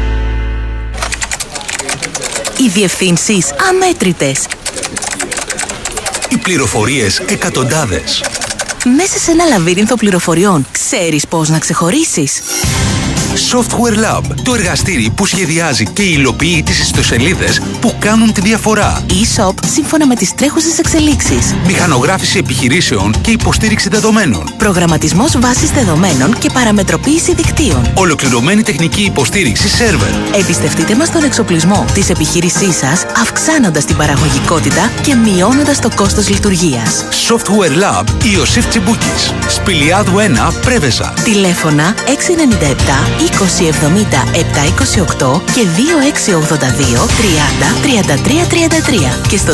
Οι διευθύνσεις αμέτρητες. Οι πληροφορίες εκατοντάδες. Μέσα σε ένα λαβύρινθο πληροφοριών, ξέρεις πώς να ξεχωρίσεις? Software Lab, το εργαστήρι που σχεδιάζει και υλοποιεί τις ιστοσελίδες που κάνουν τη διαφορά. E-Shop σύμφωνα με τις τρέχουσες εξελίξεις. Μηχανογράφηση επιχειρήσεων και υποστήριξη δεδομένων. Προγραμματισμός βάσης δεδομένων και παραμετροποίηση δικτύων. Ολοκληρωμένη τεχνική υποστήριξη σερβερ. Εμπιστευτείτε μας τον εξοπλισμό της επιχείρησής σας, αυξάνοντας την παραγωγικότητα και μειώνοντας το κόστος λειτουργίας. Software Lab Ιωσήφ Τσιμπούκης. Σπηλιάδου 1 Πρέβεζα. Τηλέφωνα 697 2070 728 και 2682 30 33 33 και στο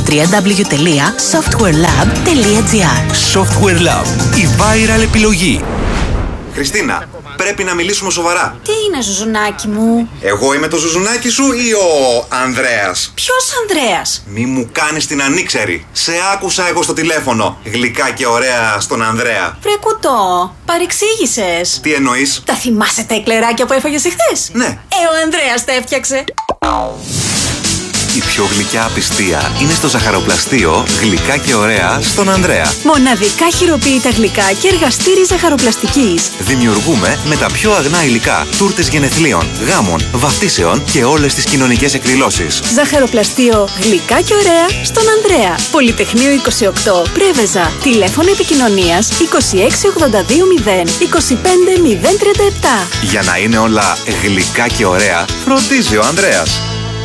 www.softwarelab.gr. Software Lab, η viral επιλογή. Χριστίνα, πρέπει να μιλήσουμε σοβαρά. Τι είναι, Ζουζουνάκι μου? Εγώ είμαι το Ζουζουνάκι σου ή ο Ανδρέας? Ποιος Ανδρέας? Μη μου κάνεις την ανήξερη. Σε άκουσα εγώ στο τηλέφωνο. Γλυκά και ωραία στον Ανδρέα. Βρε κουτό, παρεξήγησες. Τι εννοείς? Τα θυμάσαι τα εκλεράκια που έφαγες εχθές? Ναι. Ο Ανδρέας τα έφτιαξε. Η πιο γλυκιά απιστία είναι στο ζαχαροπλαστείο Γλυκά και Ωραία στον Ανδρέα. Μοναδικά χειροποίητα γλυκά και εργαστήρι ζαχαροπλαστικής. Δημιουργούμε με τα πιο αγνά υλικά τούρτες γενεθλίων, γάμων, βαφτίσεων και όλες τις κοινωνικές εκδηλώσεις. Ζαχαροπλαστείο Γλυκά και Ωραία στον Ανδρέα. Πολυτεχνείο 28 Πρέβεζα. Τηλέφωνο επικοινωνίας 26820 25037. Για να είναι όλα γλυκά και ωραία, φροντίζει ο Ανδρέας.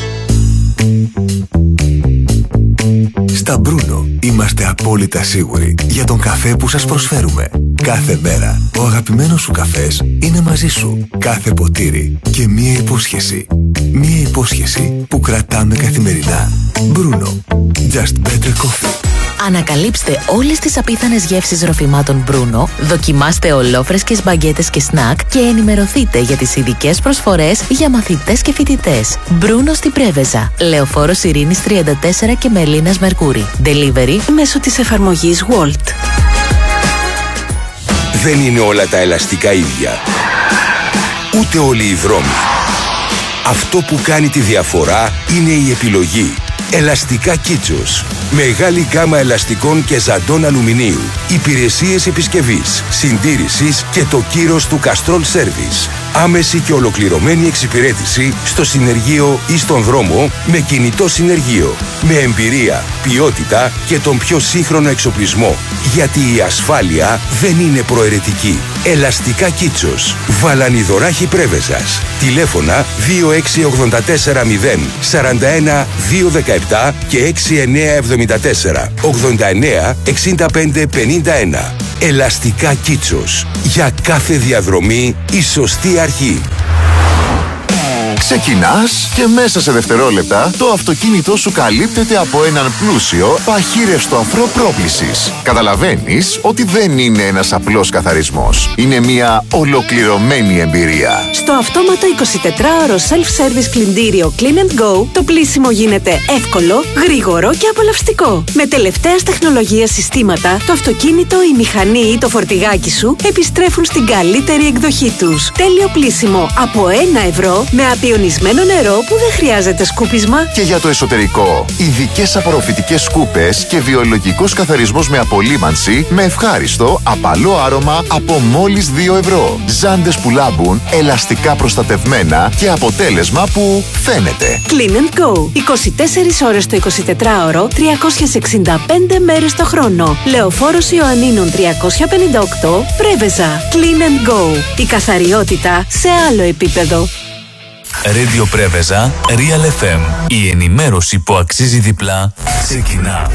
Στα Μπρούνο είμαστε απόλυτα σίγουροι για τον καφέ που σας προσφέρουμε. Κάθε μέρα ο αγαπημένος σου καφές είναι μαζί σου. Κάθε ποτήρι και μία υπόσχεση. Μία υπόσχεση που κρατάμε καθημερινά. Μπρούνο. Just better coffee. Ανακαλύψτε όλες τις απίθανες γεύσεις ροφημάτων Bruno, δοκιμάστε ολόφρεσκες μπαγκέτες και σνακ και ενημερωθείτε για τις ειδικές προσφορές για μαθητές και φοιτητές. Bruno στην Πρέβεζα, Λεωφόρος Ειρήνης 34 και Μελίνας Μερκούρη. Delivery μέσω της εφαρμογής Wolt. Δεν είναι όλα τα ελαστικά ίδια. Ούτε όλοι οι δρόμοι. Αυτό που κάνει τη διαφορά είναι η επιλογή. Ελαστικά Κίτσος. Μεγάλη γκάμα ελαστικών και ζαντών αλουμινίου. Υπηρεσίες επισκευής, συντήρησης και το κύρος του Castrol Service. Άμεση και ολοκληρωμένη εξυπηρέτηση στο συνεργείο ή στον δρόμο με κινητό συνεργείο. Με εμπειρία, ποιότητα και τον πιο σύγχρονο εξοπλισμό. Γιατί η ασφάλεια δεν είναι προαιρετική. Ελαστικά Κίτσος. Βαλανιδωράχη Πρέβεζας. Τηλέφωνα 26840 41 217 και 6974 89 65 51. Ελαστικά Κίτσος. Για κάθε διαδρομή η σωστή αρχή. Ξεκινάς και μέσα σε δευτερόλεπτα το αυτοκίνητό σου καλύπτεται από έναν πλούσιο παχύρευστο αφρό πρόκλησης. Καταλαβαίνεις ότι δεν είναι ένας απλός καθαρισμός. Είναι μια ολοκληρωμένη εμπειρία. Στο αυτόματο 24ωρο self-service πλυντήριο Clean & Go, το πλύσιμο γίνεται εύκολο, γρήγορο και απολαυστικό. Με τελευταίας τεχνολογίας συστήματα, το αυτοκίνητο, η μηχανή ή το φορτηγάκι σου επιστρέφουν στην καλύτερη εκδοχή τους. Τέλειο πλύσιμο από 1 ευρώ με απειονισμένο νερό που δεν χρειάζεται σκούπισμα. Και για το εσωτερικό, ειδικές απορροφητικές σκούπες και βιολογικός καθαρισμός με απολύμανση με ευχάριστο, απαλό άρωμα από μόλις 2 ευρώ. Ζάντες που λάμπουν, ελαστικά προστατευμένα και αποτέλεσμα που φαίνεται. Clean & Go. 24 ώρες το 24ωρο, 365 μέρες το χρόνο. Λεωφόρος Ιωαννίνων 358, Πρέβεζα. Clean & Go. Η καθαριότητα σε άλλο επίπεδο. Radio Πρέβεζα, Real FM. Η ενημέρωση που αξίζει διπλά ξεκινά.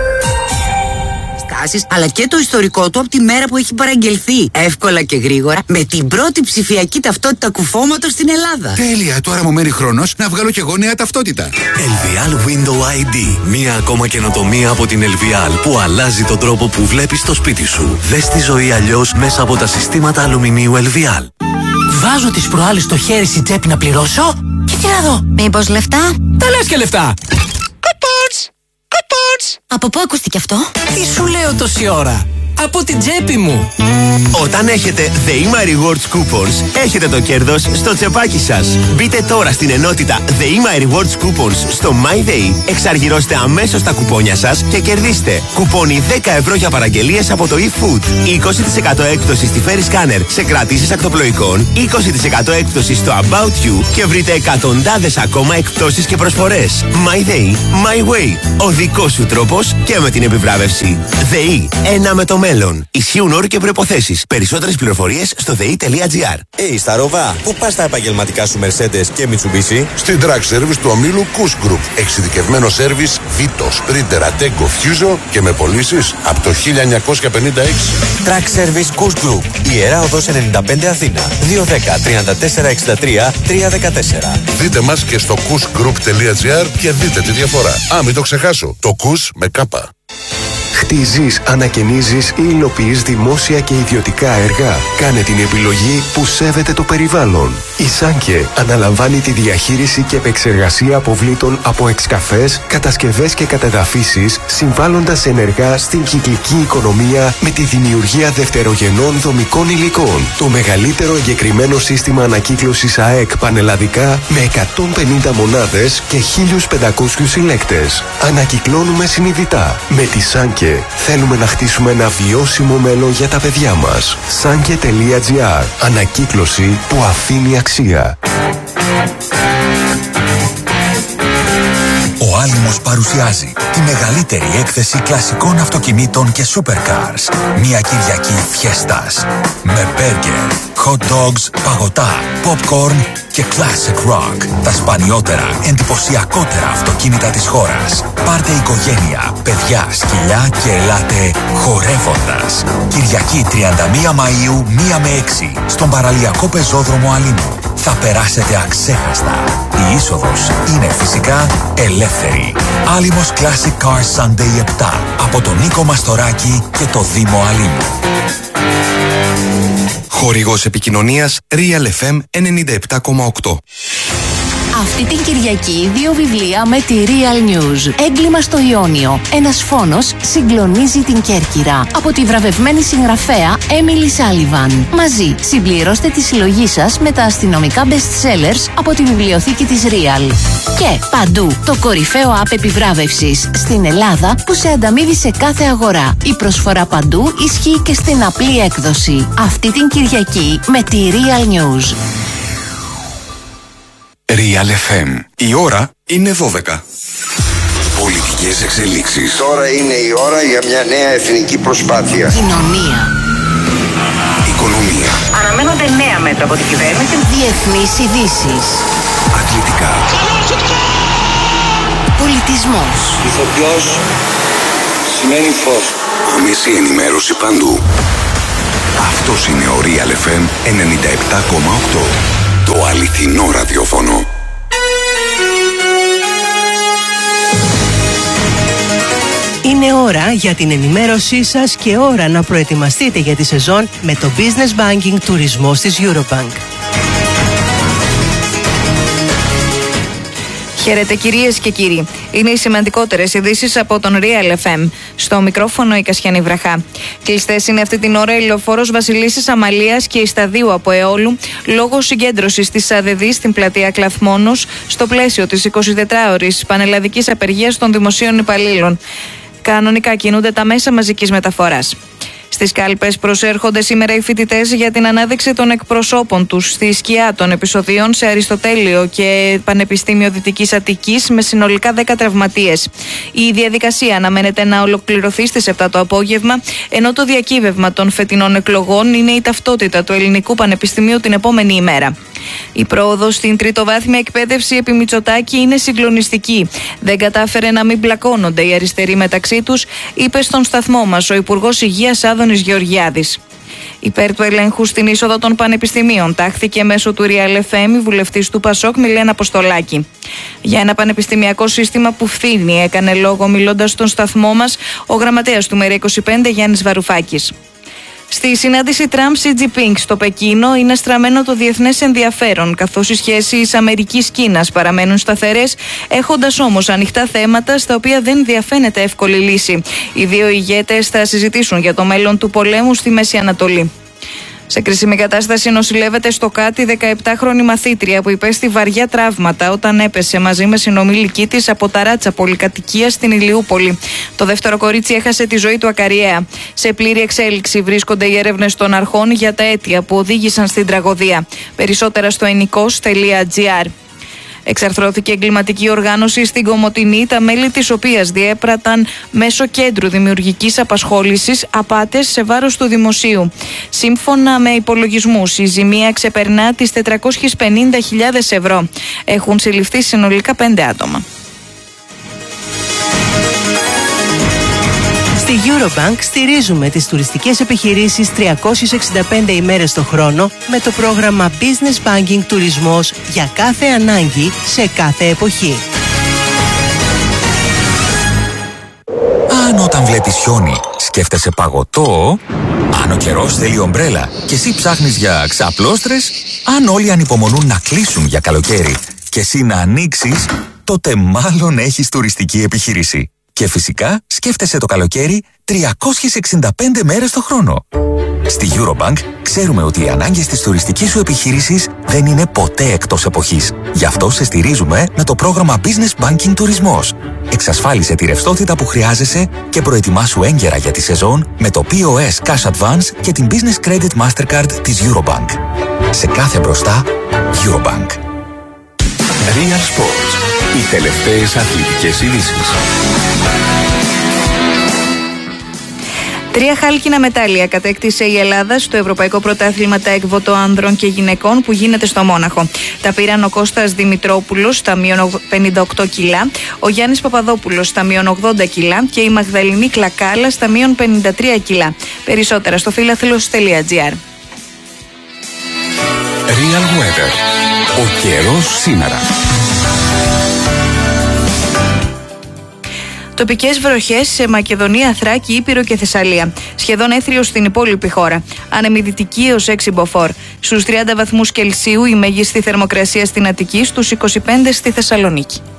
Αλλά και το ιστορικό του από τη μέρα που έχει παραγγελθεί. Εύκολα και γρήγορα με την πρώτη ψηφιακή ταυτότητα κουφώματος στην Ελλάδα. Τέλεια, τώρα μου μένει χρόνος να βγάλω κι εγώ νέα ταυτότητα. LVL Window ID. Μία ακόμα καινοτομία από την LVL που αλλάζει τον τρόπο που βλέπεις το σπίτι σου. Δες τη ζωή αλλιώς μέσα από τα συστήματα αλουμινίου LVL. Βάζω τις προάλλες στο χέρι στην τσέπη να πληρώσω και τι να δω. Μήπως λεφτά? Τα λες και λεφτά. Από πού ακούστηκε αυτό? Τι σου λέω τόση ώρα? Από την τσέπη μου. Όταν έχετε The My Rewards Coupons, έχετε το κέρδος στο τσεπάκι σας. Μπείτε τώρα στην ενότητα The My Rewards Coupons στο MyDay, εξαργυρώστε αμέσως τα κουπόνια σας και κερδίστε κουπόνι 10 ευρώ για παραγγελίες από το eFood, 20% έκπτωση στη Ferry Scanner σε κρατήσεις ακτοπλοϊκών, 20% έκπτωση στο About You και βρείτε εκατοντάδες ακόμα εκπτώσεις και προσφορές. MyDay, My Way. Ο δικός σου τρόπος και με την επιβράβευση. ΔΕΗ, ένα με το μέλλον. Ισχύουν όροι και προϋποθέσεις. Περισσότερες πληροφορίες στο dei.gr. Σταρόβα, πού πας τα επαγγελματικά σου Mercedes και Mitsubishi? Στην Track Service του ομίλου Kuss Group. Εξειδικευμένο σέρβις Vito, Sprinter, Ateco, Fuso και με πωλήσεις από το 1956. Track Service Kuss Group. Ιερά Οδός 95 Αθήνα. 210 34 63 314. Δείτε μας και στο kussgroup.gr και δείτε τη διαφορά. Μην το ξεχάσω. Το Kuss με κάπα. Χτίζεις, ανακαινίζεις ή υλοποιείς δημόσια και ιδιωτικά έργα. Κάνε την επιλογή που σέβεται το περιβάλλον. Η Σάνκε αναλαμβάνει τη διαχείριση και επεξεργασία αποβλήτων από εξκαφές, κατασκευές και κατεδαφίσεις, συμβάλλοντας ενεργά στην κυκλική οικονομία με τη δημιουργία δευτερογενών δομικών υλικών. Το μεγαλύτερο εγκεκριμένο σύστημα ανακύκλωσης ΑΕΚ πανελλαδικά με 150 μονάδες και 1.500 συλλέκτες. Ανακυκλώνουμε συνειδητά. Με τη Σάνκε θέλουμε να χτίσουμε ένα βιώσιμο μέλλον για τα παιδιά μας. Sanke.gr. Ανακύκλωση που αφήνει αξία. Ο Άλυμος παρουσιάζει τη μεγαλύτερη έκθεση κλασικών αυτοκινήτων και supercars. Μια Κυριακή φιέστας με μπέργκερ, hot dogs, παγωτά, popcorn και classic rock. Τα σπανιότερα, εντυπωσιακότερα αυτοκίνητα της χώρας. Πάρτε οικογένεια, παιδιά, σκυλιά και ελάτε χορεύοντας. Κυριακή 31 Μαΐου 1 με 6 στον παραλιακό πεζόδρομο Αλήμου. Θα περάσετε αξέχαστα. Η είσοδος είναι φυσικά ελεύθερη. Άλυμος Classic Cars Sunday 7 από τον Νίκο Μαστοράκη και το Δήμο Αλήμου. Χορηγός επικοινωνίας Real FM 97,8. Αυτή την Κυριακή 2 βιβλία με τη Real News. Έγκλημα στο Ιόνιο. Ένας φόνος συγκλονίζει την Κέρκυρα. Από τη βραβευμένη συγγραφέα Emily Sullivan. Μαζί συμπληρώστε τη συλλογή σας με τα αστυνομικά best sellers από τη βιβλιοθήκη της Real. Και παντού το κορυφαίο app επιβράβευσης στην Ελλάδα που σε ανταμείβει σε κάθε αγορά. Η προσφορά παντού ισχύει και στην απλή έκδοση. Αυτή την Κυριακή με τη Real News. Real FM. Η ώρα είναι 12. Πολιτικές εξελίξεις. Τώρα είναι η ώρα για μια νέα εθνική προσπάθεια. Κοινωνία. Οικονομία. Αναμένονται νέα μέτρα από την κυβέρνηση. Διεθνείς ειδήσεις. Αθλητικά. Πολιτισμός. Ηθοποιός σημαίνει φως. Άμεση ενημέρωση παντού. Αυτός είναι ο Real FM 97,8. Το αληθινό ραδιόφωνο. Είναι ώρα για την ενημέρωσή σας και ώρα να προετοιμαστείτε για τη σεζόν με το Business Banking τουρισμός της Eurobank. Χαίρετε κυρίες και κύριοι. Είναι οι σημαντικότερες ειδήσεις από τον Real FM. Στο μικρόφωνο η Κασιανή Βραχά. Κλειστές είναι αυτή την ώρα η λεωφόρος Βασιλίσσης Αμαλίας και η Σταδίου από Εόλου λόγω συγκέντρωσης της ΑΔΔ στην πλατεία Κλαθμόνος στο πλαίσιο της 24ωρης πανελλαδικής απεργίας των δημοσίων υπαλλήλων. Κανονικά κινούνται τα μέσα μαζικής μεταφοράς. Στις κάλπες προσέρχονται σήμερα οι φοιτητές για την ανάδειξη των εκπροσώπων τους στη σκιά των επεισοδίων σε Αριστοτέλειο και Πανεπιστήμιο Δυτικής Αττικής με συνολικά 10 τραυματίες. Η διαδικασία αναμένεται να ολοκληρωθεί στις 7 το απόγευμα, ενώ το διακύβευμα των φετινών εκλογών είναι η ταυτότητα του Ελληνικού Πανεπιστημίου την επόμενη ημέρα. Η πρόοδος στην τριτοβάθμια εκπαίδευση επί Μητσοτάκη είναι συγκλονιστική. Δεν κατάφερε να μην μπλακώνονται οι αριστεροί μεταξύ τους, είπε στον σταθμό μας ο Υπουργός Υγείας Άδωνης Γεωργιάδης. Υπέρ του ελέγχου στην είσοδο των πανεπιστημίων τάχθηκε μέσω του Real FM η βουλευτής του Πασόκ Μιλένα Αποστολάκη. Για ένα πανεπιστημιακό σύστημα που φθήνει, έκανε λόγο μιλώντας στον σταθμό μας ο γραμματέας του ΜΕΡΑ25 Γιάννης Βαρουφάκης. Στη συνάντηση Τραμπ-Σι Τζινπίνγκ στο Πεκίνο είναι στραμμένο το διεθνές ενδιαφέρον, καθώς οι σχέσεις Αμερικής-Κίνας παραμένουν σταθερές, έχοντας όμως ανοιχτά θέματα στα οποία δεν διαφαίνεται εύκολη λύση. Οι δύο ηγέτες θα συζητήσουν για το μέλλον του πολέμου στη Μέση Ανατολή. Σε κρίσιμη κατάσταση νοσηλεύεται στο Κάτι 17χρονη μαθήτρια που υπέστη βαριά τραύματα όταν έπεσε μαζί με συνομήλικη της από ταράτσα πολυκατοικία στην Ηλιούπολη. Το δεύτερο κορίτσι έχασε τη ζωή του ακαριέα. Σε πλήρη εξέλιξη βρίσκονται οι έρευνες των αρχών για τα αίτια που οδήγησαν στην τραγωδία. Περισσότερα στο ennikos.gr. Εξαρθρώθηκε εγκληματική οργάνωση στην Κομοτηνή, τα μέλη της οποίας διέπραταν μέσω κέντρου δημιουργικής απασχόλησης απάτες σε βάρος του δημοσίου. Σύμφωνα με υπολογισμούς, η ζημία ξεπερνά τις 450.000 ευρώ. Έχουν συλληφθεί συνολικά 5 άτομα. Στη Eurobank στηρίζουμε τις τουριστικές επιχειρήσεις 365 ημέρες το χρόνο με το πρόγραμμα Business Banking Τουρισμός για κάθε ανάγκη σε κάθε εποχή. Αν όταν βλέπεις χιόνι σκέφτεσαι παγωτό, αν ο καιρός θέλει ομπρέλα και εσύ ψάχνεις για ξαπλώστρες, αν όλοι ανυπομονούν να κλείσουν για καλοκαίρι και εσύ να ανοίξεις, τότε μάλλον έχεις τουριστική επιχείρηση. Και φυσικά σκέφτεσαι το καλοκαίρι 365 μέρες το χρόνο. Στη Eurobank ξέρουμε ότι οι ανάγκες της τουριστικής σου επιχείρησης δεν είναι ποτέ εκτός εποχής. Γι' αυτό σε στηρίζουμε με το πρόγραμμα Business Banking Τουρισμός. Εξασφάλισε τη ρευστότητα που χρειάζεσαι και προετοιμάσου έγκαιρα για τη σεζόν με το POS Cash Advance και την Business Credit Mastercard της Eurobank. Σε κάθε μπροστά, Eurobank. Real Sports. Οι τελευταίες αθλητικές ειδήσεις. 3 χάλκινα μετάλλια κατέκτησε η Ελλάδα στο Ευρωπαϊκό Πρωτάθλημα ΤΑΕΚ Βοτοάνδρων και Γυναικών που γίνεται στο Μόναχο. Τα πήραν ο Κώστας Δημητρόπουλος στα μείον 58 κιλά, ο Γιάννης Παπαδόπουλος στα μείον 80 κιλά και η Μαγδαληνή Κλακάλα στα μείον 53 κιλά. Περισσότερα στο φιλαθλος.gr. Real Weather. Ο καιρός σήμερα. Τοπικές βροχές σε Μακεδονία, Θράκη, Ήπειρο και Θεσσαλία. Σχεδόν έθριο στην υπόλοιπη χώρα. Ανεμιδυτική έως 6 μποφόρ. Στους 30 βαθμούς Κελσίου η μέγιστη θερμοκρασία στην Αττική, στους 25 στη Θεσσαλονίκη.